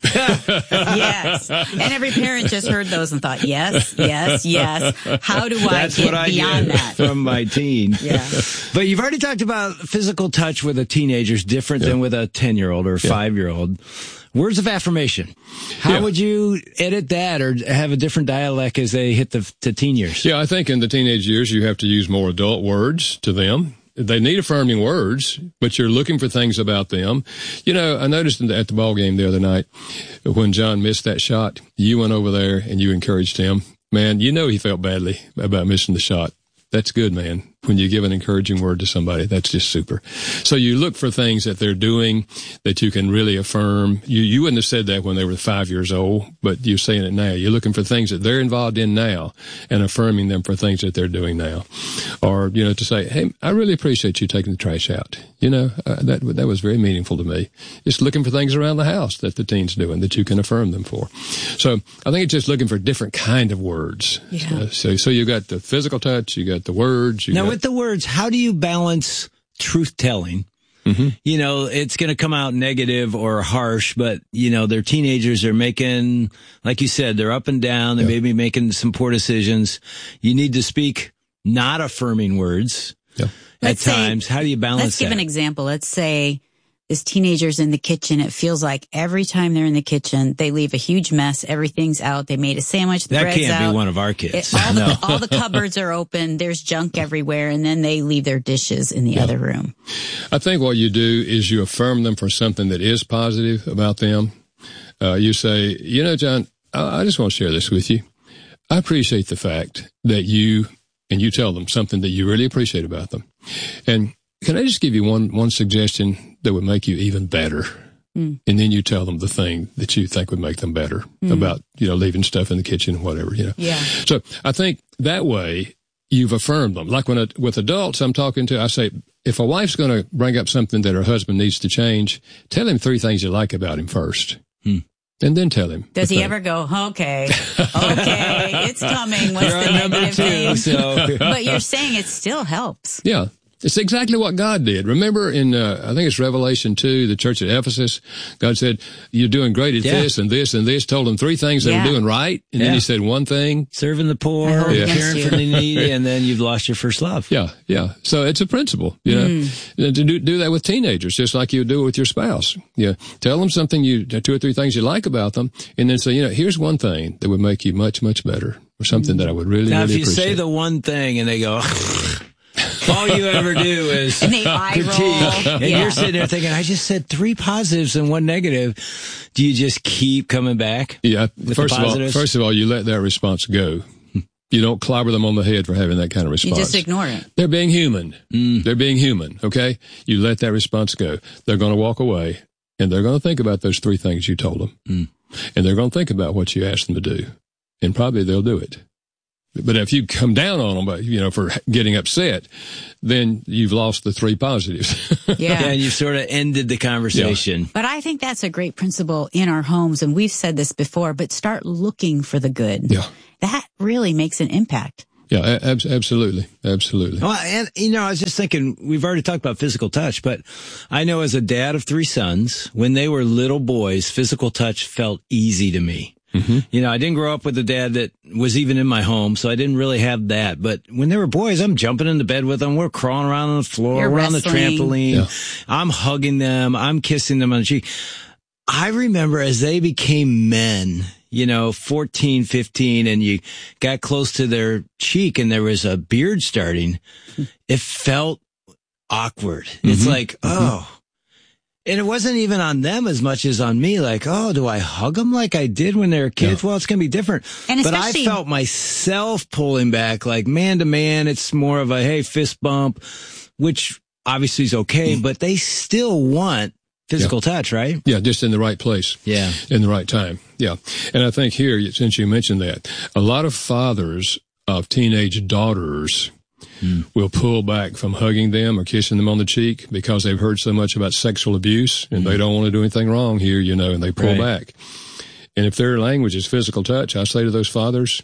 [SPEAKER 15] Yes. And every parent just heard those and thought, yes, yes, yes. How do I
[SPEAKER 14] That's
[SPEAKER 15] get
[SPEAKER 14] what I
[SPEAKER 15] beyond
[SPEAKER 14] get
[SPEAKER 15] that?
[SPEAKER 14] From my teen.
[SPEAKER 15] Yeah.
[SPEAKER 14] But you've already talked about physical touch with a teenager is different yeah. than with a ten-year-old or a yeah. five-year-old. Words of affirmation. How yeah. would you edit that or have a different dialect as they hit the, the teen years?
[SPEAKER 16] Yeah, I think in the teenage years you have to use more adult words to them. They need affirming words, but you're looking for things about them. You know, I noticed at the ball game the other night when John missed that shot, you went over there and you encouraged him. Man, you know he felt badly about missing the shot. That's good, man. When you give an encouraging word to somebody, that's just super. So you look for things that they're doing that you can really affirm. You you wouldn't have said that when they were five years old, but you're saying it now. You're looking for things that they're involved in now and affirming them for things that they're doing now. Or, you know, to say, hey, I really appreciate you taking the trash out. You know, uh, that that was very meaningful to me. Just looking for things around the house that the teen's doing that you can affirm them for. So I think it's just looking for different kind of words. Yeah. Uh, so so you got the physical touch, you got the words. You
[SPEAKER 14] now,
[SPEAKER 16] got,
[SPEAKER 14] with the words, how do you balance truth telling? Mm-hmm. You know, it's going to come out negative or harsh, but, you know, they're teenagers. They're making, like you said, they're up and down. They yeah. may be making some poor decisions. You need to speak not affirming words yeah. at
[SPEAKER 15] let's
[SPEAKER 14] times.
[SPEAKER 15] Say,
[SPEAKER 14] how do you balance
[SPEAKER 15] let's
[SPEAKER 14] that?
[SPEAKER 15] Let's give an example. Let's say this teenager's in the kitchen. It feels like every time they're in the kitchen, they leave a huge mess. Everything's out. They made a sandwich. The
[SPEAKER 14] that
[SPEAKER 15] bread's
[SPEAKER 14] can't
[SPEAKER 15] out.
[SPEAKER 14] be one of our kids.
[SPEAKER 15] It, all,
[SPEAKER 14] no.
[SPEAKER 15] the, all the cupboards are open. There's junk everywhere. And then they leave their dishes in the yeah. other room.
[SPEAKER 16] I think what you do is you affirm them for something that is positive about them. Uh, you say, you know, John, I, I just want to share this with you. I appreciate the fact that you, and you tell them something that you really appreciate about them. And can I just give you one, one suggestion that would make you even better? Mm. And then you tell them the thing that you think would make them better mm. about, you know, leaving stuff in the kitchen, whatever, you know.
[SPEAKER 15] Yeah.
[SPEAKER 16] So I think that way you've affirmed them. Like when a, with adults I'm talking to, I say, if a wife's going to bring up something that her husband needs to change, tell him three things you like about him first. Mm. And then tell him.
[SPEAKER 15] Does he
[SPEAKER 16] thing.
[SPEAKER 15] ever go, okay, okay, it's coming. What's
[SPEAKER 14] you're
[SPEAKER 15] the
[SPEAKER 14] number
[SPEAKER 15] negative
[SPEAKER 14] two,
[SPEAKER 15] thing?
[SPEAKER 14] so.
[SPEAKER 15] But you're saying it still helps.
[SPEAKER 16] Yeah. It's exactly what God did. Remember in, uh, I think it's Revelation two, the church at Ephesus, God said, you're doing great at
[SPEAKER 14] yeah.
[SPEAKER 16] this and this and this, told them three things
[SPEAKER 15] yeah.
[SPEAKER 16] they were doing right. And
[SPEAKER 14] yeah.
[SPEAKER 16] then he said one thing.
[SPEAKER 14] Serving the poor,
[SPEAKER 16] yeah.
[SPEAKER 14] caring for the needy, and then you've lost your first love.
[SPEAKER 16] Yeah, yeah. So it's a principle, you know, mm. to do, do that with teenagers, just like you would do it with your spouse. Yeah. Tell them something you, two or three things you like about them, and then say, you know, here's one thing that would make you much, much better, or something mm. that I would really,
[SPEAKER 14] now,
[SPEAKER 16] really appreciate.
[SPEAKER 14] Now, if you say the one thing and they go, all you ever do is
[SPEAKER 15] and they eye
[SPEAKER 14] critique,
[SPEAKER 15] roll.
[SPEAKER 14] and
[SPEAKER 15] yeah.
[SPEAKER 14] you're sitting there thinking, I just said three positives and one negative. Do you just keep coming back?
[SPEAKER 16] Yeah. First of all, first of all, you let that response go. You don't clobber them on the head for having that kind of response.
[SPEAKER 15] You just ignore it.
[SPEAKER 16] They're being human.
[SPEAKER 14] Mm.
[SPEAKER 16] They're being human. Okay. You let that response go. They're going to walk away, and they're going to think about those three things you told them,
[SPEAKER 14] mm.
[SPEAKER 16] and they're going to think about what you asked them to do, and probably they'll do it. But if you come down on them, you know, for getting upset, then you've lost the three positives.
[SPEAKER 15] Yeah.
[SPEAKER 14] yeah and you've sort of ended the conversation.
[SPEAKER 16] Yeah.
[SPEAKER 15] But I think that's a great principle in our homes, and we've said this before, but start looking for the good.
[SPEAKER 16] Yeah.
[SPEAKER 15] That really makes an impact.
[SPEAKER 16] Yeah, ab- absolutely. Absolutely.
[SPEAKER 14] Well, and, you know, I was just thinking, we've already talked about physical touch, but I know as a dad of three sons, when they were little boys, physical touch felt easy to me.
[SPEAKER 16] Mm-hmm.
[SPEAKER 14] You know, I didn't grow up with a dad that was even in my home, so I didn't really have that. But when they were boys, I'm jumping into bed with them. We're crawling around on the floor.
[SPEAKER 15] You're
[SPEAKER 14] we're
[SPEAKER 15] wrestling.
[SPEAKER 14] on the trampoline.
[SPEAKER 16] Yeah.
[SPEAKER 14] I'm hugging them. I'm kissing them on the cheek. I remember as they became men, you know, fourteen, fifteen, and you got close to their cheek and there was a beard starting, it felt awkward. Mm-hmm. It's like, oh. And it wasn't even on them as much as on me. Like, oh, do I hug them like I did when they were kids? Yeah. Well, it's going to be different.
[SPEAKER 15] And
[SPEAKER 14] but I felt myself pulling back, like man to man. It's more of a, hey, fist bump, which obviously is okay, but they still want physical yeah. touch, right?
[SPEAKER 16] Yeah, just in the right place.
[SPEAKER 14] Yeah.
[SPEAKER 16] In the right time. Yeah. And I think here, since you mentioned that, a lot of fathers of teenage daughters Mm. will pull back from hugging them or kissing them on the cheek because they've heard so much about sexual abuse and mm. they don't want to do anything wrong here, you know, and they pull right. back. And if their language is physical touch, I say to those fathers,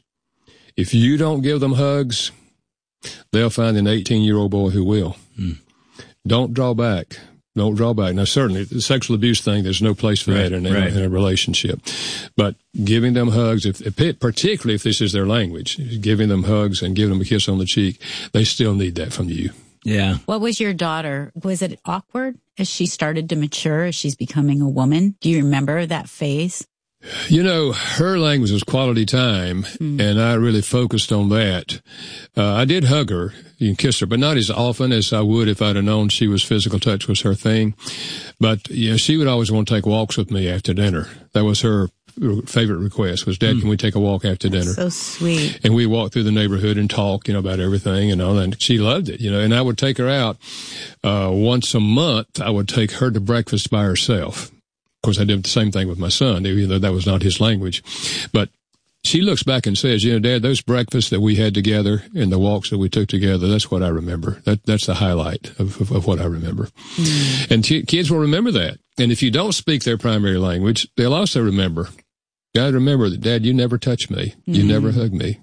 [SPEAKER 16] if you don't give them hugs, they'll find an eighteen-year-old boy who will. Mm. Don't draw back. Don't draw back. Now, certainly, the sexual abuse thing, there's no place for right, that in, in, right. a, in a relationship. But giving them hugs, if, if, particularly if this is their language, giving them hugs and giving them a kiss on the cheek, they still need that from you.
[SPEAKER 14] Yeah.
[SPEAKER 15] What was your daughter? Was it awkward as she started to mature, as she's becoming a woman? Do you remember that phase?
[SPEAKER 16] You know, her language was quality time, mm. and I really focused on that. Uh, I did hug her and kiss her, but not as often as I would if I'd have known she was physical touch was her thing. But, yeah, she would always want to take walks with me after dinner. That was her favorite request was, Dad, mm. can we take a walk after dinner?
[SPEAKER 15] That's so sweet.
[SPEAKER 16] And we walk through the neighborhood and talk, you know, about everything and all that. And she loved it, you know, and I would take her out, uh, once a month. I would take her to breakfast by herself. Of course, I did the same thing with my son, even though that was not his language. But she looks back and says, you know, Dad, those breakfasts that we had together and the walks that we took together, that's what I remember. That That's the highlight of, of, of what I remember. Mm. And t- kids will remember that. And if you don't speak their primary language, they'll also remember. God, remember that, Dad, you never touched me. Mm. You never hugged me.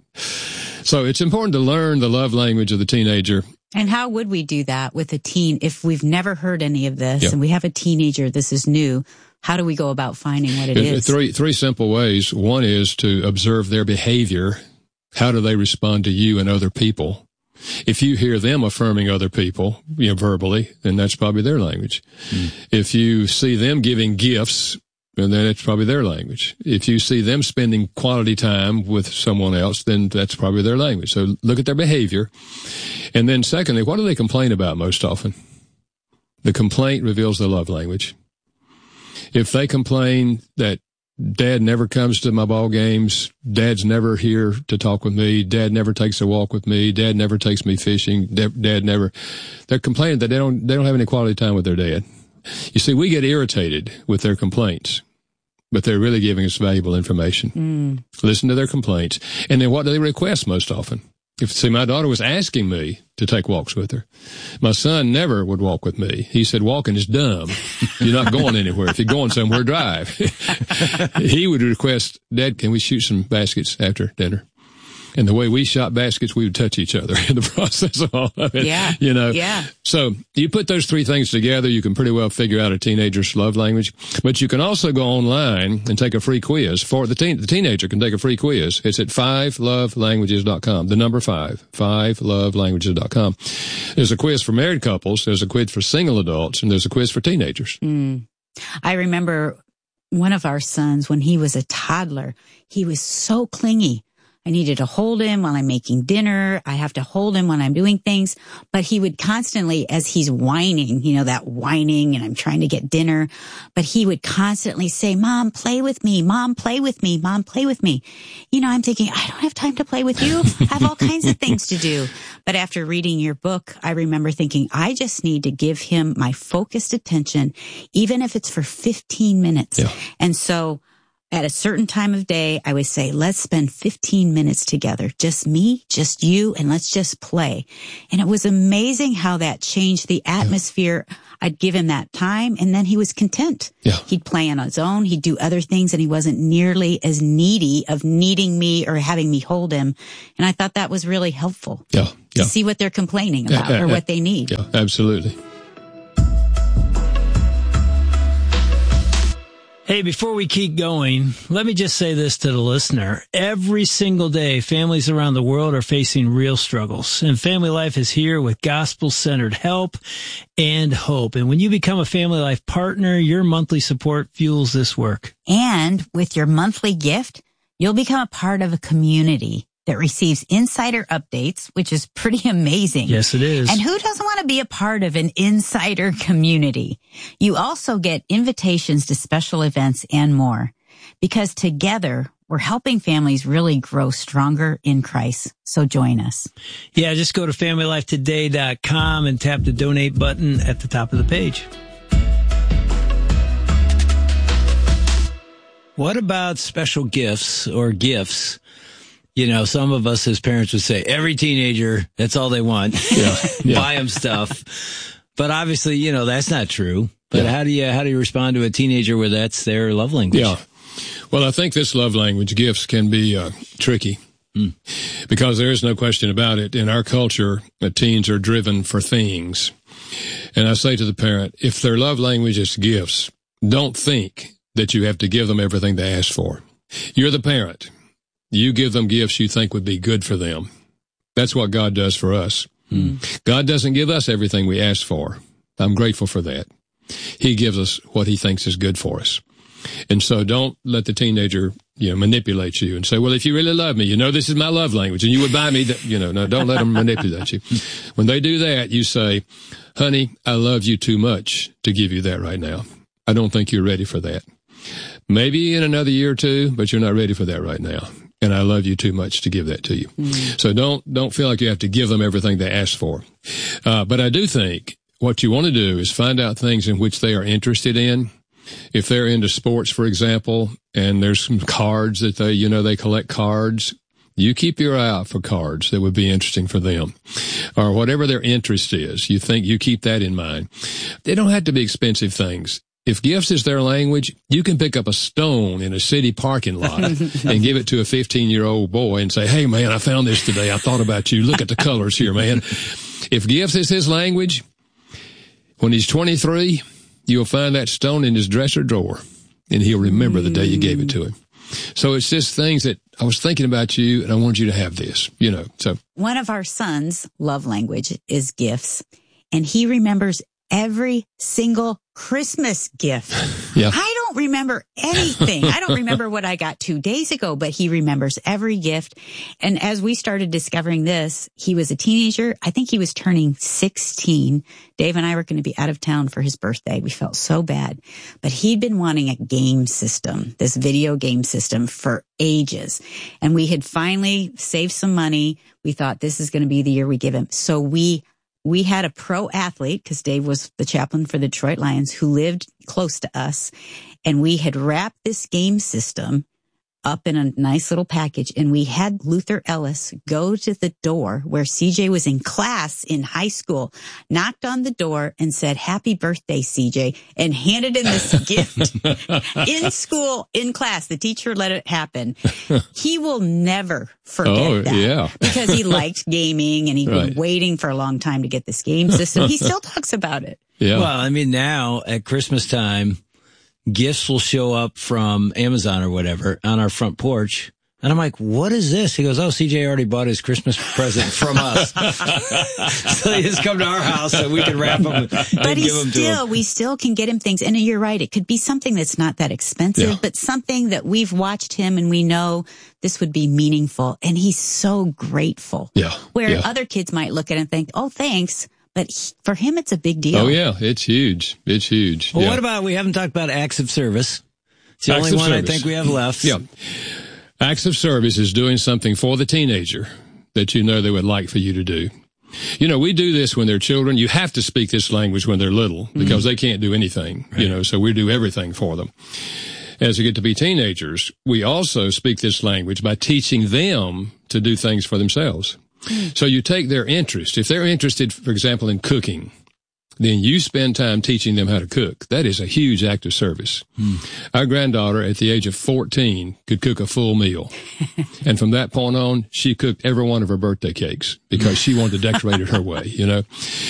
[SPEAKER 16] So it's important to learn the love language of the teenager.
[SPEAKER 15] And how would we do that with a teen if we've never heard any of this
[SPEAKER 16] yeah.
[SPEAKER 15] and we have a teenager, this is new? How do we go about finding what it is?
[SPEAKER 16] Three, three simple ways. One is to observe their behavior. How do they respond to you and other people? If you hear them affirming other people, you know, verbally, then that's probably their language. Mm. If you see them giving gifts, then it's probably their language. If you see them spending quality time with someone else, then that's probably their language. So look at their behavior. And then secondly, what do they complain about most often? The complaint reveals their love language. If they complain that Dad never comes to my ball games, Dad's never here to talk with me, Dad never takes a walk with me, Dad never takes me fishing, Dad never, they're complaining that they don't, they don't have any quality time with their dad. You see, we get irritated with their complaints, but they're really giving us valuable information. Mm. Listen to their complaints. And then what do they request most often? If, see, my daughter was asking me to take walks with her. My son never would walk with me. He said, walking is dumb. You're not going anywhere. If you're going somewhere, drive. He would request, Dad, can we shoot some baskets after dinner? And the way we shot baskets, we would touch each other in the process of all of it.
[SPEAKER 15] Yeah.
[SPEAKER 16] You know?
[SPEAKER 15] Yeah.
[SPEAKER 16] So you put those three things together, you can pretty well figure out a teenager's love language. But you can also go online and take a free quiz for the teen. The teenager can take a free quiz. It's at five love languages dot com. The number five, five love languages dot com. There's a quiz for married couples. There's a quiz for single adults, and there's a quiz for teenagers.
[SPEAKER 15] Mm. I remember one of our sons, when he was a toddler, he was so clingy. I needed to hold him while I'm making dinner. I have to hold him when I'm doing things. But he would constantly, as he's whining, you know, that whining, and I'm trying to get dinner, but he would constantly say, Mom, play with me. Mom, play with me. Mom, play with me. You know, I'm thinking, I don't have time to play with you. I have all kinds of things to do. But after reading your book, I remember thinking, I just need to give him my focused attention, even if it's for fifteen minutes.
[SPEAKER 16] Yeah.
[SPEAKER 15] And so at a certain time of day, I would say, let's spend fifteen minutes together. Just me, just you, and let's just play. And it was amazing how that changed the atmosphere. Yeah. I'd give him that time, and then he was content.
[SPEAKER 16] Yeah.
[SPEAKER 15] He'd play on his own. He'd do other things, and he wasn't nearly as needy of needing me or having me hold him. And I thought that was really helpful.
[SPEAKER 16] Yeah. Yeah.
[SPEAKER 15] To see what they're complaining about
[SPEAKER 16] yeah,
[SPEAKER 15] or
[SPEAKER 16] yeah,
[SPEAKER 15] what they need.
[SPEAKER 16] Yeah, absolutely.
[SPEAKER 17] Hey, before we keep going, let me just say this to the listener. Every single day, families around the world are facing real struggles, and Family Life is here with gospel-centered help and hope. And when you become a Family Life partner, your monthly support fuels this work.
[SPEAKER 15] And with your monthly gift, you'll become a part of a community that receives insider updates, which is pretty amazing.
[SPEAKER 17] Yes, it is.
[SPEAKER 15] And who doesn't want to be a part of an insider community? You also get invitations to special events and more, because together we're helping families really grow stronger in Christ. So join us.
[SPEAKER 17] Yeah, just go to family life today dot com and tap the donate button at the top of the page. What about special gifts or gifts? You know, some of us as parents would say, every teenager, that's all they want.
[SPEAKER 16] Yeah, yeah.
[SPEAKER 17] Buy them stuff. But obviously, you know, that's not true. But
[SPEAKER 16] Yeah.
[SPEAKER 17] how do you, how do you respond to a teenager where that's their love language?
[SPEAKER 16] Yeah. Well, I think this love language, gifts, can be uh, tricky mm. because there is no question about it. In our culture, uh, teens are driven for things. And I say to the parent, if their love language is gifts, don't think that you have to give them everything they ask for. You're the parent. You give them gifts you think would be good for them. That's what God does for us. Mm. God doesn't give us everything we ask for. I'm grateful for that. He gives us what he thinks is good for us. And so don't let the teenager, you know, manipulate you and say, well, if you really love me, you know, this is my love language and you would buy me that, you know, no, don't let them manipulate you. When they do that, you say, honey, I love you too much to give you that right now. I don't think you're ready for that. Maybe in another year or two, but you're not ready for that right now. And I love you too much to give that to you. Mm. So don't, don't feel like you have to give them everything they ask for. Uh, but I do think what you want to do is find out things in which they are interested in. If they're into sports, for example, and there's some cards that they, you know, they collect cards, you keep your eye out for cards that would be interesting for them. Or whatever their interest is, you think you keep that in mind. They don't have to be expensive things. If gifts is their language, you can pick up a stone in a city parking lot and give it to a fifteen-year-old boy and say, hey, man, I found this today. I thought about you. Look at the colors here, man. If gifts is his language, when he's twenty-three, you'll find that stone in his dresser drawer, and he'll remember the day you gave it to him. So it's just things that I was thinking about you, and I wanted you to have this, you know. So
[SPEAKER 15] one of our sons' love language is gifts, and he remembers every single Christmas gift.
[SPEAKER 16] Yeah.
[SPEAKER 15] I don't remember anything. I don't remember what I got two days ago, but he remembers every gift. And as we started discovering this, he was a teenager. I think he was turning sixteen. Dave and I were going to be out of town for his birthday. We felt so bad, but he'd been wanting a game system, this video game system, for ages. And we had finally saved some money. We thought this is going to be the year we give him. So we We had a pro athlete, because Dave was the chaplain for the Detroit Lions, who lived close to us. And we had wrapped this game system up in a nice little package. And we had Luther Ellis go to the door where C J was in class in high school, knocked on the door and said, "Happy birthday, C J," and handed in this gift in school, in class. The teacher let it happen. He will never forget
[SPEAKER 16] oh,
[SPEAKER 15] that
[SPEAKER 16] yeah.
[SPEAKER 15] because he liked gaming and he'd
[SPEAKER 16] Right.
[SPEAKER 15] been waiting for a long time to get this game system. He still talks about it.
[SPEAKER 14] Yeah. Well, I mean, now at Christmas time, gifts will show up from Amazon or whatever on our front porch. And I'm like, what is this? He goes, oh, C J already bought his Christmas present from us. So he just come to our house so we can wrap them and
[SPEAKER 15] But
[SPEAKER 14] give
[SPEAKER 15] he
[SPEAKER 14] them to
[SPEAKER 15] still,
[SPEAKER 14] him.
[SPEAKER 15] we still can get him things. And you're right. It could be something that's not that expensive,
[SPEAKER 14] Yeah.
[SPEAKER 15] but something that we've watched him and we know this would be meaningful. And he's so grateful.
[SPEAKER 16] Yeah.
[SPEAKER 15] Where
[SPEAKER 16] yeah.
[SPEAKER 15] other kids might look at it and think, oh, thanks. But he, for him, it's a big deal.
[SPEAKER 16] Oh, yeah. It's huge. It's huge.
[SPEAKER 14] Well,
[SPEAKER 16] yeah.
[SPEAKER 14] what about, we haven't talked about acts of service. It's the
[SPEAKER 16] Acts
[SPEAKER 14] only
[SPEAKER 16] of
[SPEAKER 14] one
[SPEAKER 16] service.
[SPEAKER 14] I think we have left.
[SPEAKER 16] Yeah. Acts of service is doing something for the teenager that you know they would like for you to do. You know, we do this when they're children. You have to speak this language when they're little because mm. they can't do anything, right. you know, so we do everything for them. As they get to be teenagers, we also speak this language by teaching them to do things for themselves. Mm. So you take their interest. If they're interested, for example, in cooking, then you spend time teaching them how to cook. That is a huge act of service. Hmm. Our granddaughter, at the age of fourteen, could cook a full meal. And from that point on, she cooked every one of her birthday cakes because she wanted to decorate it her way, you know.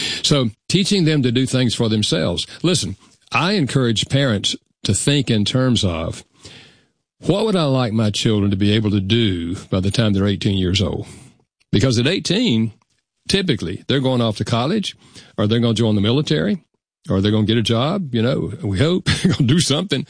[SPEAKER 16] So teaching them to do things for themselves. Listen, I encourage parents to think in terms of, what would I like my children to be able to do by the time they're eighteen years old? Because at eighteen, typically, they're going off to college, or they're going to join the military, or they're going to get a job, you know, we hope, they're going to do something.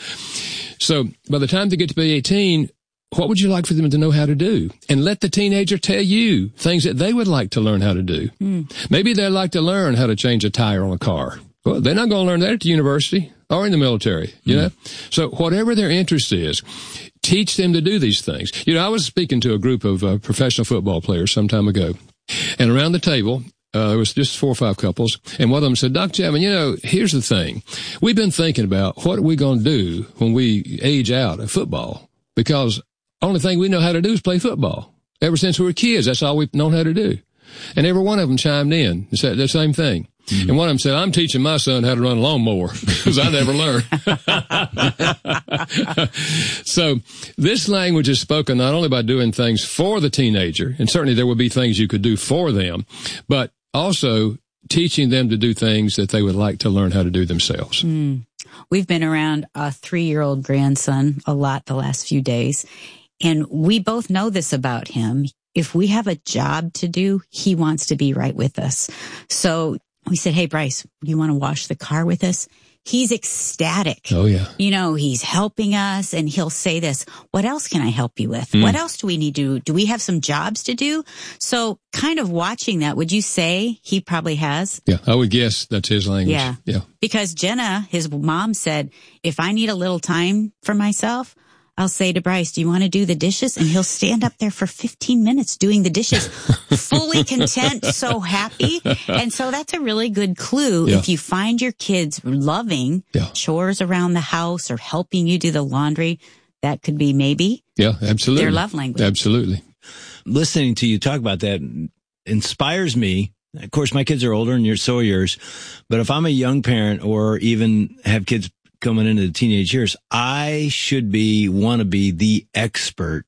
[SPEAKER 16] So by the time they get to be eighteen, what would you like for them to know how to do? And let the teenager tell you things that they would like to learn how to do. Mm. Maybe they'd like to learn how to change a tire on a car. Well, they're not going to learn that at the university or in the military, you mm. know? So whatever their interest is, teach them to do these things. You know, I was speaking to a group of uh, professional football players some time ago. And around the table, uh, there was just four or five couples, and one of them said, Doctor Chapman, you know, here's the thing. We've been thinking about what are we going to do when we age out of football, because only thing we know how to do is play football. Ever since we were kids, that's all we've known how to do. And every one of them chimed in and said the same thing. Mm-hmm. And one of them said, I'm teaching my son how to run a lawnmower because I never learned. So this language is spoken not only by doing things for the teenager, and certainly there would be things you could do for them, but also teaching them to do things that they would like to learn how to do themselves.
[SPEAKER 15] Mm. We've been around a three-year-old grandson a lot the last few days, and we both know this about him. If we have a job to do, he wants to be right with us. So we said, hey, Bryce, do you want to wash the car with us? He's ecstatic.
[SPEAKER 16] Oh, yeah.
[SPEAKER 15] You know, he's helping us, and he'll say this, what else can I help you with? Mm. What else do we need to do? Do we have some jobs to do? So kind of watching that, would you say he probably has?
[SPEAKER 16] Yeah, I would guess that's his language.
[SPEAKER 15] Yeah.
[SPEAKER 16] Yeah.
[SPEAKER 15] Because Jenna, his mom, said, if I need a little time for myself, I'll say to Bryce, do you want to do the dishes? And he'll stand up there for fifteen minutes doing the dishes, fully content, so happy. And so that's a really good clue.
[SPEAKER 16] Yeah.
[SPEAKER 15] If you find your kids loving
[SPEAKER 16] yeah.
[SPEAKER 15] chores around the house or helping you do the laundry, that could be maybe
[SPEAKER 16] yeah, absolutely.
[SPEAKER 15] their love language.
[SPEAKER 16] Absolutely.
[SPEAKER 14] Listening to you talk about that inspires me. Of course, my kids are older and you're so are yours. But if I'm a young parent or even have kids coming into the teenage years, I should be, want to be the expert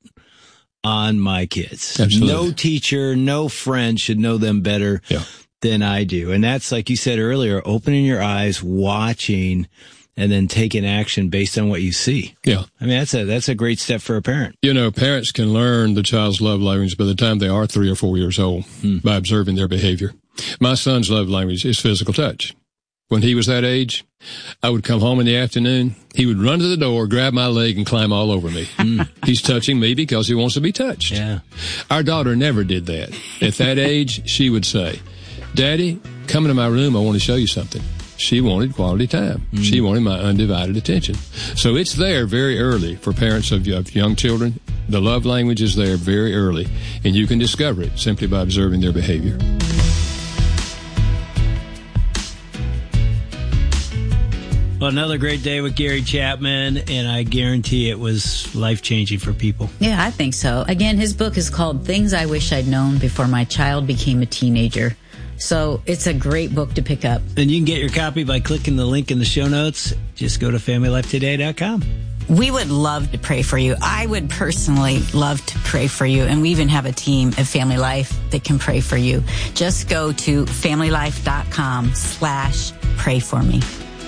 [SPEAKER 14] on my kids.
[SPEAKER 16] Absolutely.
[SPEAKER 14] No teacher, no friend should know them better
[SPEAKER 16] yeah.
[SPEAKER 14] than I do. And that's, like you said earlier, opening your eyes, watching, and then taking action based on what you see.
[SPEAKER 16] Yeah.
[SPEAKER 14] I mean, that's a, that's a great step for a parent.
[SPEAKER 16] You know, parents can learn the child's love language by the time they are three or four years old hmm. by observing their behavior. My son's love language is physical touch. When he was that age, I would come home in the afternoon. He would run to the door, grab my leg, and climb all over me. Mm. He's touching me because he wants to be touched.
[SPEAKER 14] Yeah.
[SPEAKER 16] Our daughter never did that. At that age, she would say, Daddy, come into my room. I want to show you something. She wanted quality time. Mm. She wanted my undivided attention. So it's there very early for parents of, of young children. The love language is there very early, and you can discover it simply by observing their behavior.
[SPEAKER 17] Well, another great day with Gary Chapman, and I guarantee it was life-changing for people.
[SPEAKER 15] Yeah, I think so. Again, his book is called Things I Wish I'd Known Before My Child Became a Teenager. So it's a great book to pick up.
[SPEAKER 17] And you can get your copy by clicking the link in the show notes. Just go to family life today dot com.
[SPEAKER 15] We would love to pray for you. I would personally love to pray for you. And we even have a team at Family Life that can pray for you. Just go to family life dot com slash pray for me.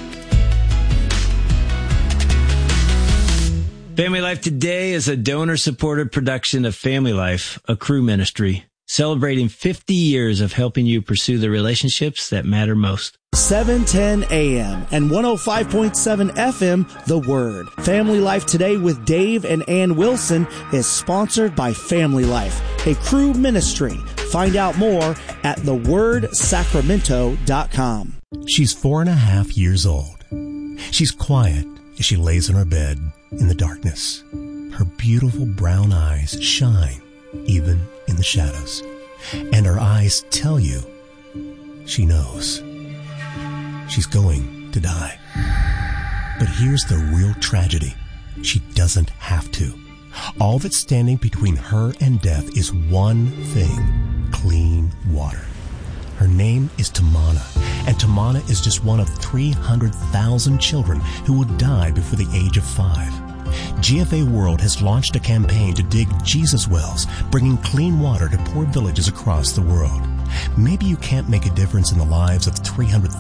[SPEAKER 17] Family Life Today is a donor-supported production of Family Life, a crew ministry, celebrating fifty years of helping you pursue the relationships that matter most.
[SPEAKER 6] seven ten A M and one oh five point seven F M, The Word. Family Life Today with Dave and Ann Wilson is sponsored by Family Life, a crew ministry. Find out more at the word sacramento dot com.
[SPEAKER 18] She's four and a half years old. She's quiet as she lays in her bed in the darkness. Her beautiful brown eyes shine even in the shadows. And her eyes tell you she knows she's going to die. But here's the real tragedy. She doesn't have to. All that's standing between her and death is one thing: clean water. Her name is Tamana, and Tamana is just one of three hundred thousand children who will die before the age of five. G F A World has launched a campaign to dig Jesus wells, bringing clean water to poor villages across the world. Maybe you can't make a difference in the lives of three hundred